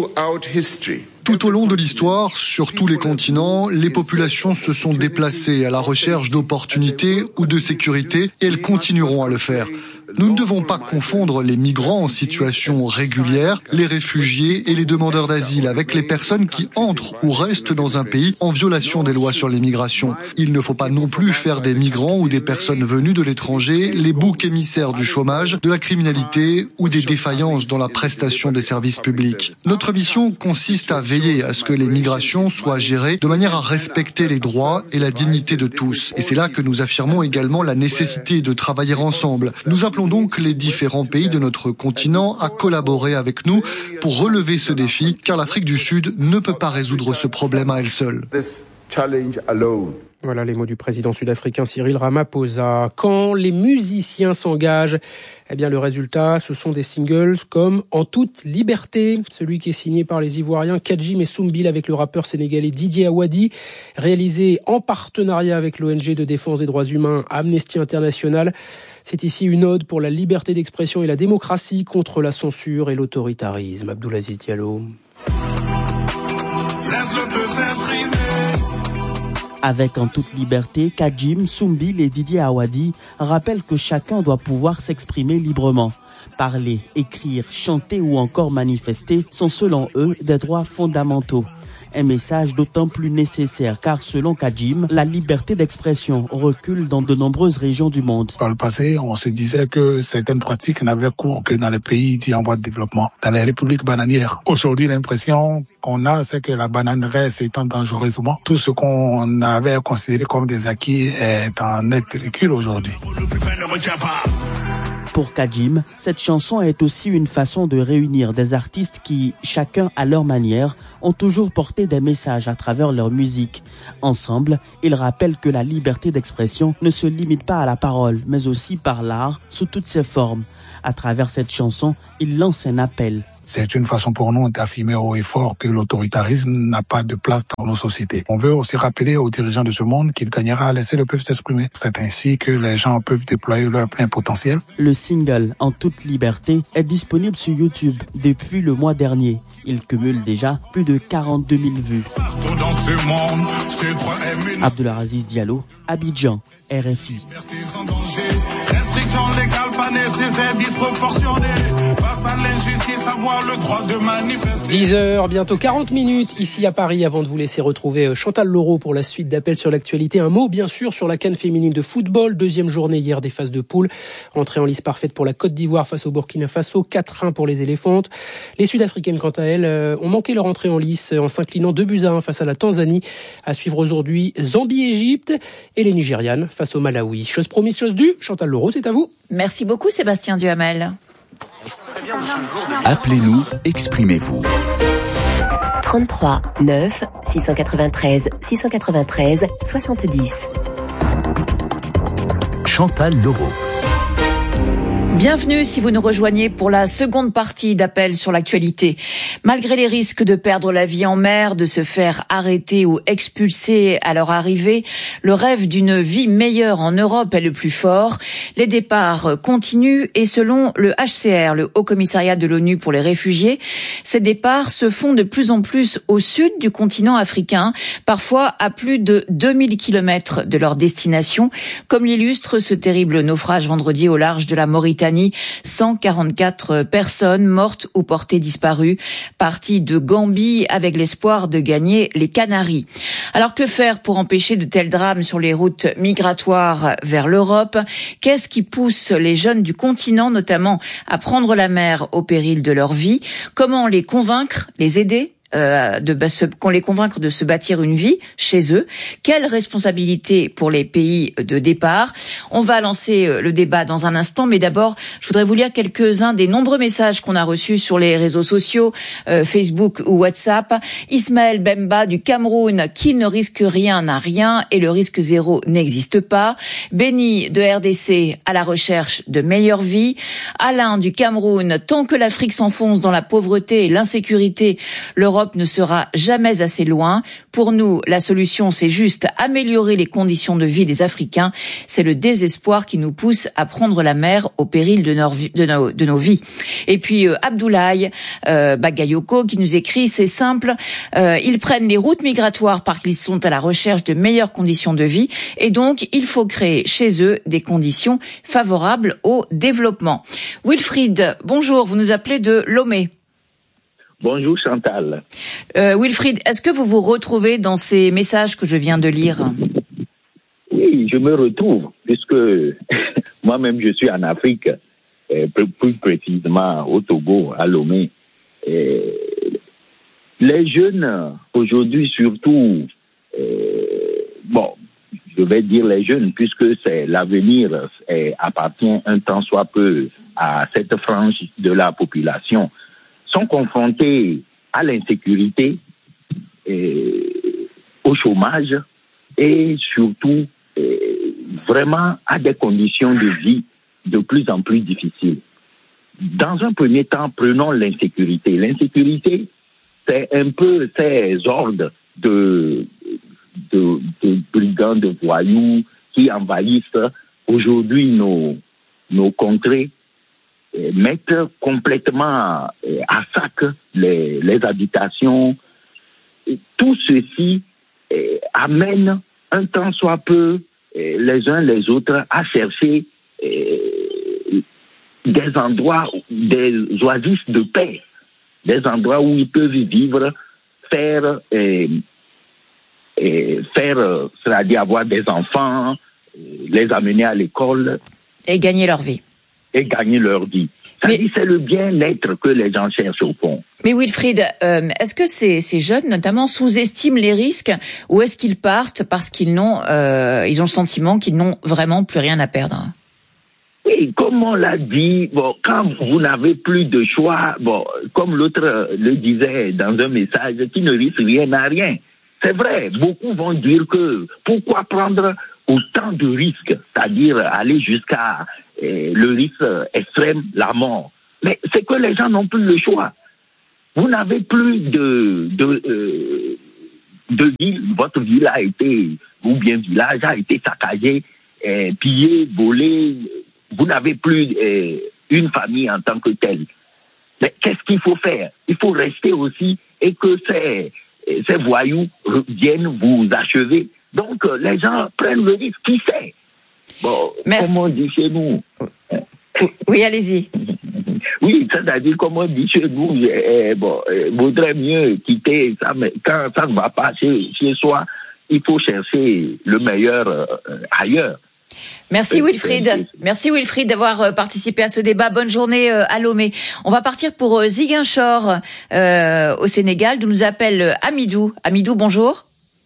Tout au long de l'histoire, sur tous les continents, les populations se sont déplacées à la recherche d'opportunités ou de sécurité et elles continueront à le faire. Nous ne devons pas confondre les migrants en situation régulière, les réfugiés et les demandeurs d'asile avec les personnes qui entrent ou restent dans un pays en violation des lois sur l'immigration. Il ne faut pas non plus faire des migrants ou des personnes venues de l'étranger les boucs émissaires du chômage, de la criminalité ou des défaillances dans la prestation des services publics. Notre mission consiste à veiller à ce que les migrations soient gérées de manière à respecter les droits et la dignité de tous. Et c'est là que nous affirmons également la nécessité de travailler ensemble. Nous appelons donc les différents pays de notre continent à collaborer avec nous pour relever ce défi, car l'Afrique du Sud ne peut pas résoudre ce problème à elle seule. Voilà les mots du président sud-africain Cyril Ramaphosa. Quand les musiciens s'engagent, eh bien le résultat, ce sont des singles comme En toute liberté, celui qui est signé par les Ivoiriens Kadjim et Soumbil avec le rappeur sénégalais Didier Awadi, réalisé en partenariat avec l'ONG de défense des droits humains Amnesty International. C'est ici une ode pour la liberté d'expression et la démocratie contre la censure et l'autoritarisme. Abdoulaziz Diallo. Avec En toute liberté, Kadjim, Soumbil et Didier Awadi rappellent que chacun doit pouvoir s'exprimer librement. Parler, écrire, chanter ou encore manifester sont selon eux des droits fondamentaux. Un message d'autant plus nécessaire car selon Kajim, la liberté d'expression recule dans de nombreuses régions du monde. Par le passé, on se disait que certaines pratiques n'avaient cours que dans les pays dits en voie de développement, dans les républiques bananières. Aujourd'hui, l'impression qu'on a, c'est que la bananerie s'étend dangereusement. Tout ce qu'on avait considéré comme des acquis est en net recul aujourd'hui. Pour Kajim, cette chanson est aussi une façon de réunir des artistes qui, chacun à leur manière, ont toujours porté des messages à travers leur musique. Ensemble, ils rappellent que la liberté d'expression ne se limite pas à la parole, mais aussi par l'art, sous toutes ses formes. À travers cette chanson, ils lancent un appel. C'est une façon pour nous d'affirmer haut et fort que l'autoritarisme n'a pas de place dans nos sociétés. On veut aussi rappeler aux dirigeants de ce monde qu'il gagnera à laisser le peuple s'exprimer. C'est ainsi que les gens peuvent déployer leur plein potentiel. Le single En toute liberté est disponible sur YouTube depuis le mois dernier. Il cumule déjà plus de 42 000 vues. Abdelaziz Diallo, Abidjan, RFI. 10h, bientôt 40 minutes ici à Paris avant de vous laisser retrouver Chantal Leroux pour la suite d'appels sur l'actualité. Un mot bien sûr sur la CAN féminine de football. Deuxième journée hier des phases de poule. Entrée en lice parfaite pour la Côte d'Ivoire face au Burkina Faso. 4-1 pour les éléphantes. Les Sud-Africaines quant à elles ont manqué leur entrée en lice en s'inclinant 2-1 face à la Tanzanie. À suivre aujourd'hui Zambie-Égypte et les Nigérianes face au Malawi. Chose promise, chose due. Chantal Leroux, c'est à vous. Merci beaucoup Sébastien Duhamel. Appelez-nous, exprimez-vous. 33 9 693 693 70. Chantal Leroux. Bienvenue si vous nous rejoignez pour la seconde partie d'Appel sur l'actualité. Malgré les risques de perdre la vie en mer, de se faire arrêter ou expulser à leur arrivée, le rêve d'une vie meilleure en Europe est le plus fort. Les départs continuent et selon le HCR, le Haut Commissariat de l'ONU pour les réfugiés, ces départs se font de plus en plus au sud du continent africain, parfois à plus de 2000 kilomètres de leur destination, comme l'illustre ce terrible naufrage vendredi au large de la Mauritanie. 144 personnes mortes ou portées disparues, parties de Gambie avec l'espoir de gagner les Canaries. Alors que faire pour empêcher de tels drames sur les routes migratoires vers l'Europe? Qu'est-ce qui pousse les jeunes du continent notamment à prendre la mer au péril de leur vie? Comment les convaincre, les aider? Qu'on les convaincre de se bâtir une vie chez eux. Quelle responsabilité pour les pays de départ? On va lancer le débat dans un instant, mais d'abord, je voudrais vous lire quelques-uns des nombreux messages qu'on a reçus sur les réseaux sociaux, Facebook ou WhatsApp. Ismaël Bemba du Cameroun, qui ne risque rien n'a rien et le risque zéro n'existe pas. Benny de RDC, à la recherche de meilleure vie. Alain du Cameroun, tant que l'Afrique s'enfonce dans la pauvreté et l'insécurité, l'Europe ne sera jamais assez loin. Pour nous, la solution, c'est juste améliorer les conditions de vie des Africains. C'est le désespoir qui nous pousse à prendre la mer au péril de nos vies. Et puis Abdoulaye Bagayoko qui nous écrit, c'est simple, ils prennent les routes migratoires parce qu'ils sont à la recherche de meilleures conditions de vie et donc il faut créer chez eux des conditions favorables au développement. Wilfried, bonjour, vous nous appelez de Lomé. Bonjour Chantal. Wilfried, est-ce que vous vous retrouvez dans ces messages que je viens de lire? Oui, je me retrouve, puisque moi-même je suis en Afrique, plus précisément au Togo, à Lomé. Les jeunes, aujourd'hui surtout, je vais dire les jeunes, puisque c'est l'avenir appartient un tant soit peu à cette frange de la population, sont confrontés à l'insécurité, au chômage et surtout vraiment à des conditions de vie de plus en plus difficiles. Dans un premier temps, prenons l'insécurité. L'insécurité, c'est un peu ces hordes de brigands, de voyous qui envahissent aujourd'hui nos contrées, mettent complètement à sac les habitations. Et tout ceci amène un tant soit peu les uns les autres à chercher des endroits, des oasis de paix, des endroits où ils peuvent vivre, faire, c'est-à-dire avoir des enfants, les amener à l'école. Et gagner leur vie. C'est le bien-être que les gens cherchent au fond. Mais Wilfried, est-ce que ces jeunes, notamment, sous-estiment les risques ou est-ce qu'ils partent parce qu'ils ils ont le sentiment qu'ils n'ont vraiment plus rien à perdre? Oui, comme on l'a dit, quand vous n'avez plus de choix, comme l'autre le disait dans un message, qui ne risque rien à rien. C'est vrai, beaucoup vont dire que pourquoi prendre autant de risques, c'est-à-dire aller jusqu'à le risque extrême, la mort. Mais c'est que les gens n'ont plus le choix. Vous n'avez plus de ville, votre ville a été, ou bien village a été saccagé, pillé, volé. Vous n'avez plus une famille en tant que telle. Mais qu'est-ce qu'il faut faire? Il faut rester aussi et que ces voyous viennent vous achever. Donc, les gens prennent le risque. Qui sait? Merci. Comme on dit chez nous. Oui, allez-y. Oui, c'est-à-dire, comme on dit chez nous, vaudrait mieux quitter ça, mais quand ça ne va pas chez soi, il faut chercher le meilleur ailleurs. Merci Wilfried. Merci Wilfried d'avoir participé à ce débat. Bonne journée à Lomé. On va partir pour Ziguinchor au Sénégal, d'où nous appelle Amidou. Amidou, bonjour.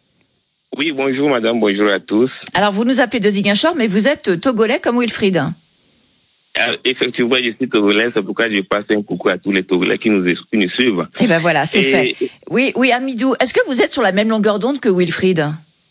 Oui, bonjour madame, bonjour à tous. Alors vous nous appelez de Ziguinchor, mais vous êtes togolais comme Wilfried. Effectivement, je suis togolais, c'est pourquoi je passe un coucou à tous les togolais qui nous suivent. Et ben voilà, c'est fait. Oui, Amidou, est-ce que vous êtes sur la même longueur d'onde que Wilfried?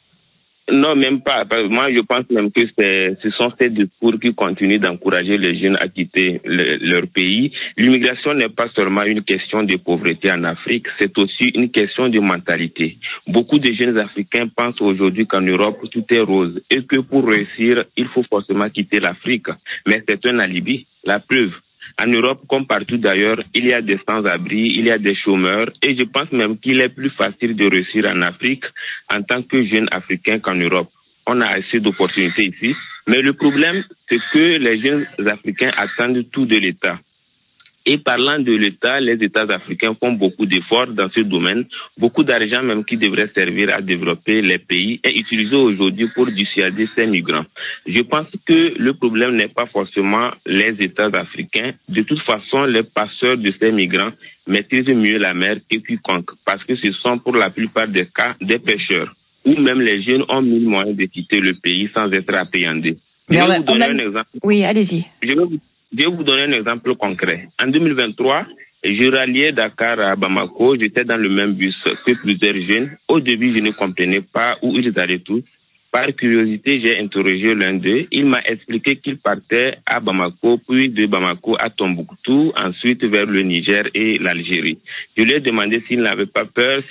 Non, même pas. Moi, je pense même que ce sont ces discours qui continuent d'encourager les jeunes à quitter leur pays. L'immigration n'est pas seulement une question de pauvreté en Afrique, c'est aussi une question de mentalité. Beaucoup de jeunes Africains pensent aujourd'hui qu'en Europe, tout est rose et que pour réussir, il faut forcément quitter l'Afrique. Mais c'est un alibi. La preuve. En Europe, comme partout d'ailleurs, il y a des sans-abri, il y a des chômeurs, et je pense même qu'il est plus facile de réussir en Afrique en tant que jeune Africain qu'en Europe. On a assez d'opportunités ici, mais le problème, c'est que les jeunes Africains attendent tout de l'État. Et parlant de l'État, les États africains font beaucoup d'efforts dans ce domaine, beaucoup d'argent même qui devrait servir à développer les pays est utilisé aujourd'hui pour dissuader ces migrants. Je pense que le problème n'est pas forcément les États africains. De toute façon, les passeurs de ces migrants maîtrisent mieux la mer que quiconque, parce que ce sont pour la plupart des cas des pêcheurs, ou même les jeunes ont mille moyens de quitter le pays sans être appréhendés. Je vais vous donner un exemple. Oui, allez-y. Je vais vous donner un exemple concret. En 2023, je ralliais Dakar à Bamako. J'étais dans le même bus que plusieurs jeunes. Au début, je ne comprenais pas où ils allaient tous. Par curiosité, j'ai interrogé l'un d'eux. Il m'a expliqué qu'il partait à Bamako, puis de Bamako à Tombouctou, ensuite vers le Niger et l'Algérie. Je lui ai demandé s'il n'avait pas peur.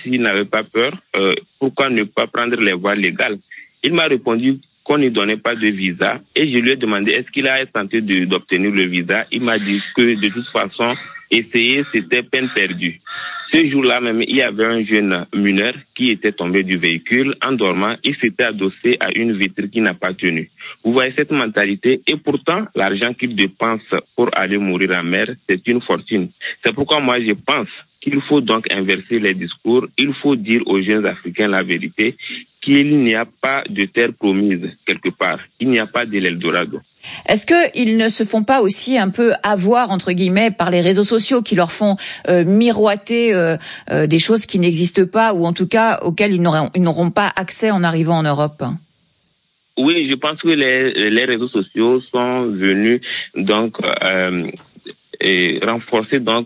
Pourquoi ne pas prendre les voies légales? Il m'a répondu qu'on ne donnait pas de visa et je lui ai demandé est-ce qu'il a tenté d'obtenir le visa. Il m'a dit que de toute façon, essayer c'était peine perdue. Ce jour-là même, il y avait un jeune mineur qui était tombé du véhicule en dormant. Il s'était adossé à une vitre qui n'a pas tenu. Vous voyez cette mentalité et pourtant, l'argent qu'il dépense pour aller mourir en mer, c'est une fortune. C'est pourquoi moi je pense qu'il faut donc inverser les discours. Il faut dire aux jeunes Africains la vérité, qu'il n'y a pas de terre promise quelque part. Il n'y a pas de l'Eldorado. Est-ce qu'ils ne se font pas aussi un peu avoir, entre guillemets, par les réseaux sociaux qui leur font miroiter des choses qui n'existent pas ou en tout cas auxquelles ils n'auront pas accès en arrivant en Europe? Oui, je pense que les réseaux sociaux sont venus donc renforcer donc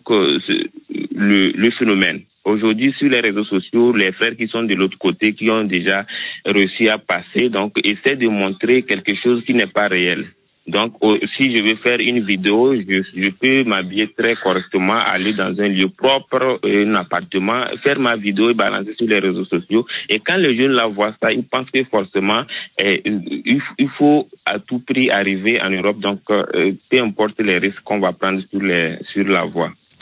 le phénomène. Aujourd'hui, sur les réseaux sociaux, les frères qui sont de l'autre côté, qui ont déjà réussi à passer, donc essaient de montrer quelque chose qui n'est pas réel. Donc, si je veux faire une vidéo, je peux m'habiller très correctement, aller dans un lieu propre, un appartement, faire ma vidéo et balancer sur les réseaux sociaux. Et quand les jeunes la voient ça, ils pensent que forcément, il faut à tout prix arriver en Europe. Donc, peu importe les risques qu'on va prendre sur la voie.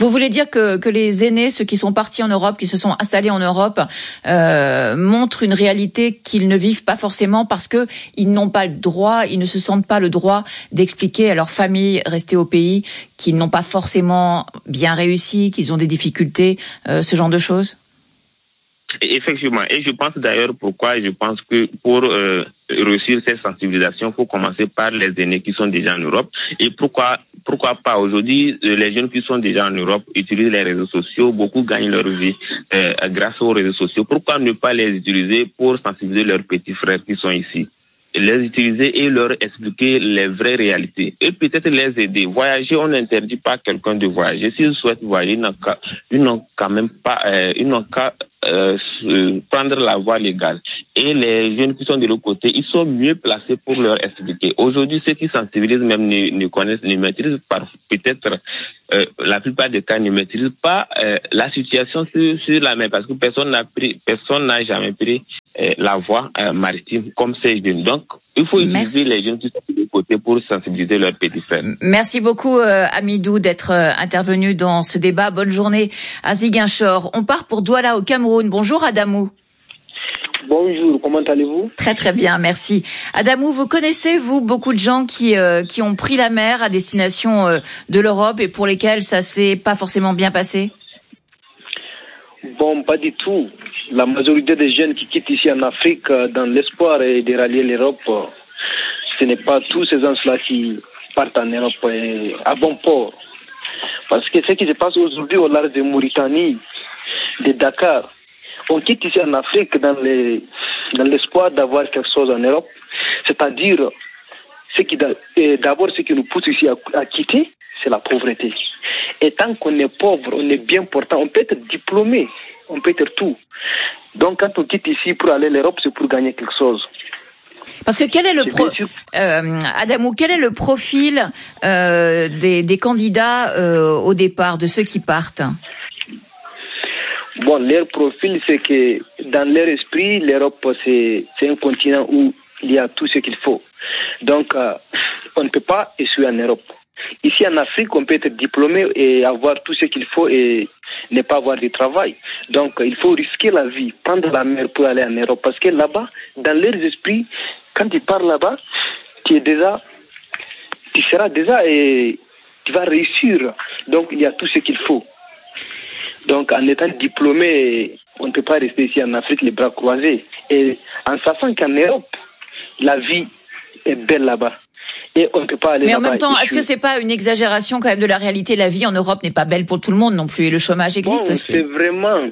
Vous voulez dire que les aînés, ceux qui sont partis en Europe, qui se sont installés en Europe, montrent une réalité qu'ils ne vivent pas forcément parce que ils n'ont pas le droit, ils ne se sentent pas le droit d'expliquer à leur famille restée au pays qu'ils n'ont pas forcément bien réussi, qu'ils ont des difficultés, ce genre de choses? Effectivement. Et je pense d'ailleurs je pense que pour réussir cette sensibilisation, il faut commencer par les aînés qui sont déjà en Europe. Et pourquoi pas aujourd'hui, les jeunes qui sont déjà en Europe utilisent les réseaux sociaux, beaucoup gagnent leur vie grâce aux réseaux sociaux. Pourquoi ne pas les utiliser pour sensibiliser leurs petits frères qui sont ici? Les utiliser et leur expliquer les vraies réalités. Et peut-être les aider. Voyager, on n'interdit pas quelqu'un de voyager. S'ils souhaitent voyager, ils n'ont qu'à prendre la voie légale. Et les jeunes qui sont de l'autre côté, ils sont mieux placés pour leur expliquer. Aujourd'hui, ceux qui sensibilisent même ne maîtrisent pas, peut-être, la plupart des cas ne maîtrisent pas la situation sur la mer, parce que personne n'a jamais pris la voie maritime comme ces jeunes. Donc, il faut utiliser les jeunes qui sont de l'autre côté pour sensibiliser leurs petits frères. Merci beaucoup, Amidou, d'être intervenu dans ce débat. Bonne journée à Ziguinchor. On part pour Douala au Cameroun. Bonjour, Adamou. Bonjour, comment allez-vous? Très très bien, merci. Adamou, vous connaissez, vous, beaucoup de gens qui ont pris la mer à destination de l'Europe et pour lesquels ça s'est pas forcément bien passé? Bon, pas du tout. La majorité des jeunes qui quittent ici en Afrique dans l'espoir de rallier l'Europe, ce n'est pas tous ces gens-là qui partent en Europe à bon port. Parce que ce qui se passe aujourd'hui au large de Mauritanie, de Dakar, on quitte ici en Afrique dans l'espoir d'avoir quelque chose en Europe. C'est-à-dire, d'abord ce qui nous pousse ici à quitter, c'est la pauvreté. Et tant qu'on est pauvre, on est bien portant, on peut être diplômé, on peut être tout. Donc quand on quitte ici pour aller en Europe, c'est pour gagner quelque chose. Parce que quel est Adamou, quel est le profil des candidats au départ, de ceux qui partent? Bon, leur profil, c'est que dans leur esprit, l'Europe, c'est un continent où il y a tout ce qu'il faut. Donc, on ne peut pas échouer en Europe. Ici, en Afrique, on peut être diplômé et avoir tout ce qu'il faut et ne pas avoir de travail. Donc, il faut risquer la vie, prendre la mer pour aller en Europe. Parce que là-bas, dans leurs esprits, quand tu pars là-bas, tu seras déjà et tu vas réussir. Donc, il y a tout ce qu'il faut. Donc, en étant diplômé, on ne peut pas rester ici en Afrique les bras croisés. Et en sachant qu'en Europe, la vie est belle là-bas. Et on ne peut pas aller là-bas. Mais en même temps, est-ce que c'est pas une exagération quand même de la réalité? La vie en Europe n'est pas belle pour tout le monde non plus. Et le chômage existe aussi. C'est vraiment,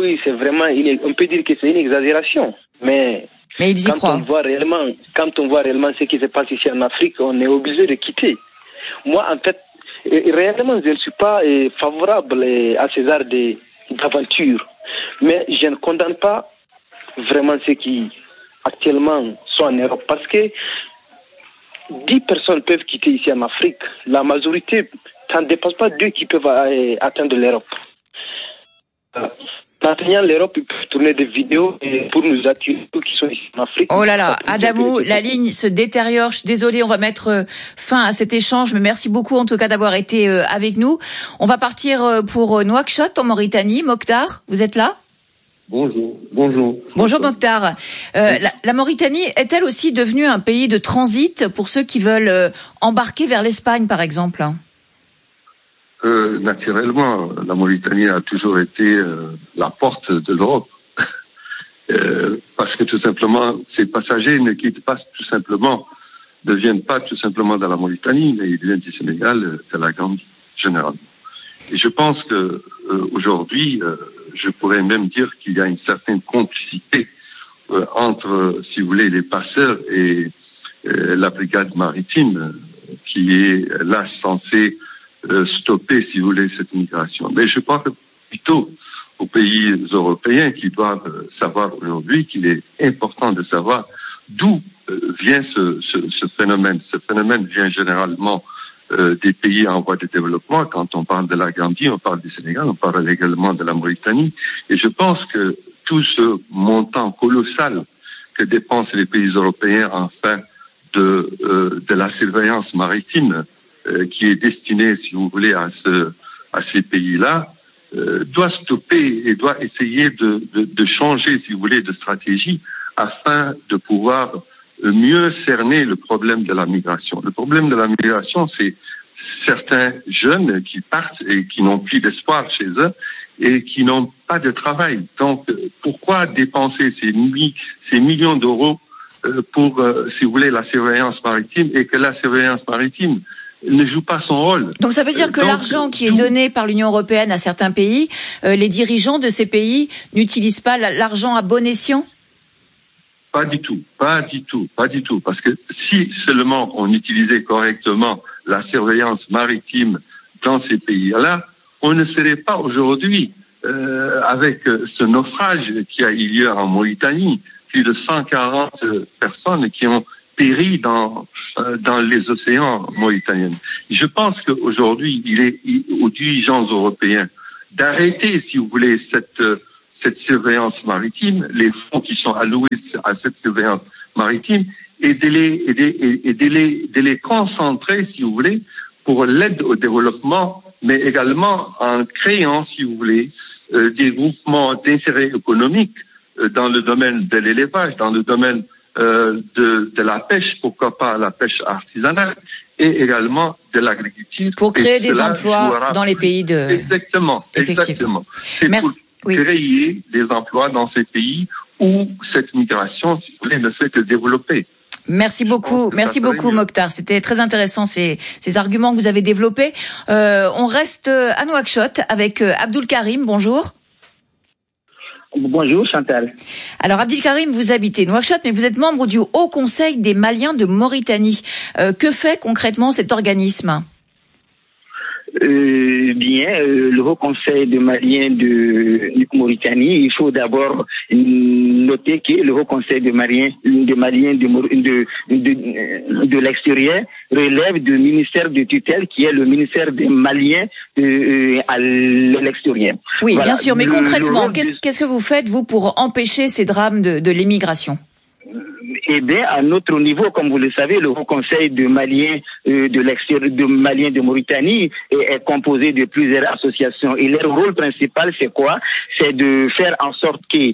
on peut dire que c'est une exagération. Mais ils y croient. Quand on voit réellement ce qui se passe ici en Afrique, on est obligé de quitter. Moi, en fait, réellement, je ne suis pas favorable à ces arts d'aventure. Mais je ne condamne pas vraiment ceux qui actuellement sont en Europe. Parce que 10 personnes peuvent quitter ici en Afrique. La majorité, ça ne dépasse pas 2 qui peuvent atteindre l'Europe. Maintenant, l'Europe peut tourner des vidéos pour nous attirer ceux qui sont ici en Afrique. Oh là là, Adamou, la ligne se détériore. Je suis désolée, on va mettre fin à cet échange, mais merci beaucoup en tout cas d'avoir été avec nous. On va partir pour Nouakchott en Mauritanie. Mokhtar, vous êtes là? Bonjour. Bonjour Mokhtar. La Mauritanie est-elle aussi devenue un pays de transit pour ceux qui veulent embarquer vers l'Espagne, par exemple? Naturellement, la Mauritanie a toujours été la porte de l'Europe. Parce que tout simplement, ces passagers ne viennent pas tout simplement de la Mauritanie, mais ils viennent du Sénégal, de la Gambie, généralement. Et je pense que aujourd'hui, je pourrais même dire qu'il y a une certaine complicité entre, si vous voulez, les passeurs et la brigade maritime qui est là censée stopper, si vous voulez, cette migration. Mais je pense que plutôt aux pays européens qui doivent savoir aujourd'hui qu'il est important de savoir d'où vient ce phénomène. Ce phénomène vient généralement des pays en voie de développement. Quand on parle de la Gambie, on parle du Sénégal, on parle également de la Mauritanie. Et je pense que tout ce montant colossal que dépensent les pays européens en fin de la surveillance maritime qui est destinée, si vous voulez, à à ces pays-là doit stopper et doit essayer de changer, si vous voulez, de stratégie afin de pouvoir mieux cerner le problème de la migration. Le problème de la migration, c'est certains jeunes qui partent et qui n'ont plus d'espoir chez eux et qui n'ont pas de travail. Donc, pourquoi dépenser ces millions d'euros pour, si vous voulez, la surveillance maritime et que la surveillance maritime ne joue pas son rôle. Donc ça veut dire que l'argent qui est donné par l'Union européenne à certains pays, les dirigeants de ces pays n'utilisent pas l'argent à bon escient ? Pas du tout. Parce que si seulement on utilisait correctement la surveillance maritime dans ces pays-là, on ne serait pas aujourd'hui avec ce naufrage qui a eu lieu en Mauritanie, plus de 140 personnes qui ont péri dans les océans mauritaniens. Je pense qu'aujourd'hui, il est aux dirigeants européens d'arrêter, si vous voulez, cette surveillance maritime, les fonds qui sont alloués à cette surveillance maritime, et de les concentrer, si vous voulez, pour l'aide au développement, mais également en créant, si vous voulez, des groupements d'intérêt économique dans le domaine de l'élevage, dans le domaine de la pêche, pourquoi pas la pêche artisanale, et également de l'agriculture. Pour créer des emplois dans les pays de... Exactement. C'est Merci. Pour créer des emplois dans ces pays où cette migration, si vous voulez, ne fait que développer. Merci beaucoup, Mokhtar. C'était très intéressant ces arguments que vous avez développés. On reste à Nouakchott avec Abdul Karim. Bonjour. Bonjour Chantal. Alors Abdul Karim, vous habitez Nouakchott, mais vous êtes membre du Haut Conseil des Maliens de Mauritanie. Que fait concrètement cet organisme ? Le Haut Conseil des Maliens de Mauritanie, il faut d'abord noter que le Haut Conseil des Maliens de l'extérieur relève du ministère de tutelle qui est le ministère des Maliens à l'extérieur. Oui, voilà. Bien sûr, mais concrètement, qu'est-ce que vous faites, vous, pour empêcher ces drames de l'immigration ? Eh bien, à notre niveau, comme vous le savez, le Haut Conseil de Maliens de l'extérieur, de Maliens de Mauritanie est composé de plusieurs associations. Et leur rôle principal, c'est quoi ? C'est de faire en sorte que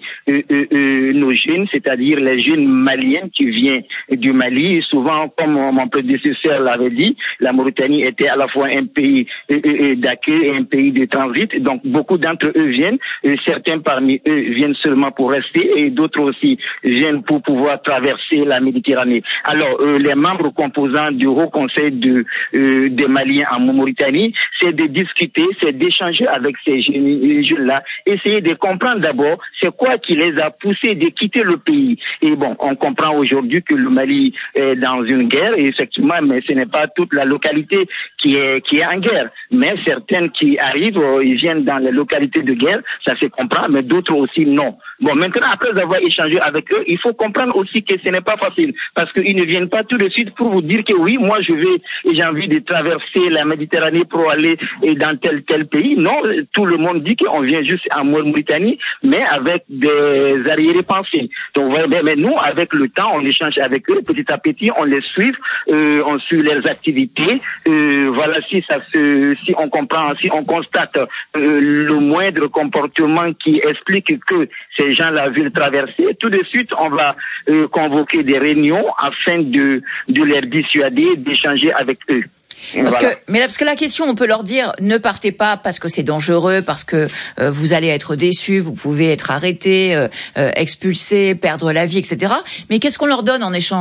nos jeunes, c'est-à-dire les jeunes Maliens qui viennent du Mali, souvent, comme mon prédécesseur l'avait dit, la Mauritanie était à la fois un pays d'accueil et un pays de transit. Donc, beaucoup d'entre eux viennent. Certains parmi eux viennent seulement pour rester et d'autres aussi viennent pour pouvoir traverser la Méditerranée. Alors, les membres composants du Haut Conseil des Maliens en Mauritanie, c'est de discuter, c'est d'échanger avec ces jeunes-là, essayer de comprendre d'abord c'est quoi qui les a poussés de quitter le pays. Et bon, on comprend aujourd'hui que le Mali est dans une guerre, et effectivement, mais ce n'est pas toute la localité qui est en guerre. Mais certaines qui arrivent, ils viennent dans les localités de guerre, ça se comprend, mais d'autres aussi non. Bon, maintenant, après avoir échangé avec eux, il faut comprendre aussi que ce n'est pas facile, parce qu'ils ne viennent pas tout de suite pour vous dire que oui, moi j'ai envie de traverser la Méditerranée pour aller dans tel pays. Non, tout le monde dit qu'on vient juste en Mauritanie, mais avec des arrière-pensées. Donc, voilà, mais nous, avec le temps, on échange avec eux, petit à petit, on les suit, on suit leurs activités. Voilà, si on comprend, si on constate le moindre comportement qui explique que ces gens-là veulent traverser, tout de suite, on va convoquer des réunions afin de les dissuader, d'échanger avec eux. Parce que la question, on peut leur dire ne partez pas parce que c'est dangereux, parce que vous allez être déçus, vous pouvez être arrêtés, expulsés, perdre la vie, etc. Mais qu'est-ce qu'on leur donne en échange ?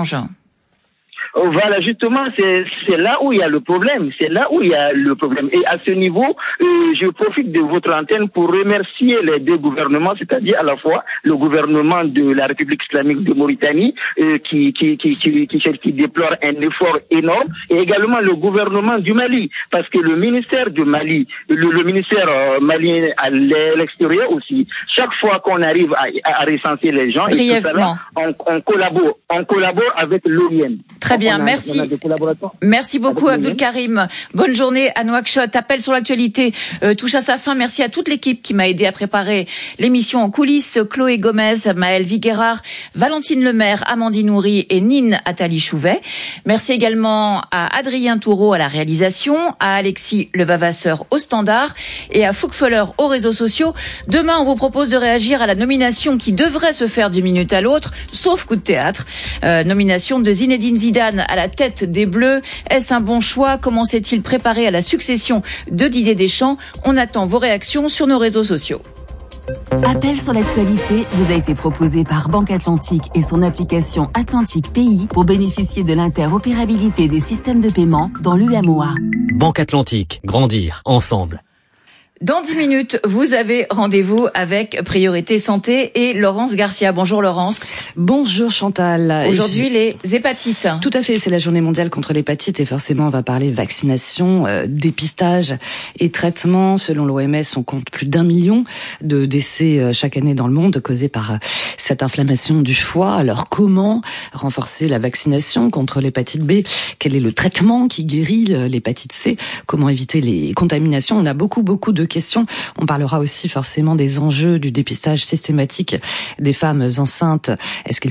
Voilà, justement, c'est là où il y a le problème. Et à ce niveau, je profite de votre antenne pour remercier les deux gouvernements, c'est-à-dire à la fois le gouvernement de la République islamique de Mauritanie, qui déplore un effort énorme, et également le gouvernement du Mali, parce que le ministère du Mali, le ministère malien à l'extérieur aussi, chaque fois qu'on arrive à recenser les gens, et tout ça là, on collabore avec l'OIM. Très bien, merci. Merci beaucoup Abdul Karim. Bonne journée à Nouakchott. Appel sur l'actualité touche à sa fin. Merci à toute l'équipe qui m'a aidé à préparer l'émission en coulisses. Chloé Gomez, Maëlle Viguerard, Valentine Lemaire, Amandine Nourri et Nine Attali Chouvet. Merci également à Adrien Toureau à la réalisation, à Alexis Levavasseur au standard et à Fouque Feller aux réseaux sociaux. Demain, on vous propose de réagir à la nomination qui devrait se faire d'une minute à l'autre, sauf coup de théâtre. Nomination de Zinedine Zidane à la tête des Bleus. Est-ce un bon choix? Comment s'est-il préparé à la succession de Didier Deschamps? On attend vos réactions sur nos réseaux sociaux. Appel sur l'actualité vous a été proposé par Banque Atlantique et son application Atlantique Pays pour bénéficier de l'interopérabilité des systèmes de paiement dans l'UMOA. Banque Atlantique, grandir ensemble. Dans 10 minutes, vous avez rendez-vous avec Priorité Santé et Laurence Garcia. Bonjour Laurence. Bonjour Chantal. Aujourd'hui, les hépatites. Tout à fait, c'est la journée mondiale contre l'hépatite et forcément on va parler vaccination, dépistage et traitement. Selon l'OMS, on compte plus d'1 million de décès chaque année dans le monde causés par cette inflammation du foie. Alors comment renforcer la vaccination contre l'hépatite B? Quel est le traitement qui guérit l'hépatite C? Comment éviter les contaminations? On a beaucoup de questions. On parlera aussi forcément des enjeux du dépistage systématique des femmes enceintes. Est-ce qu'il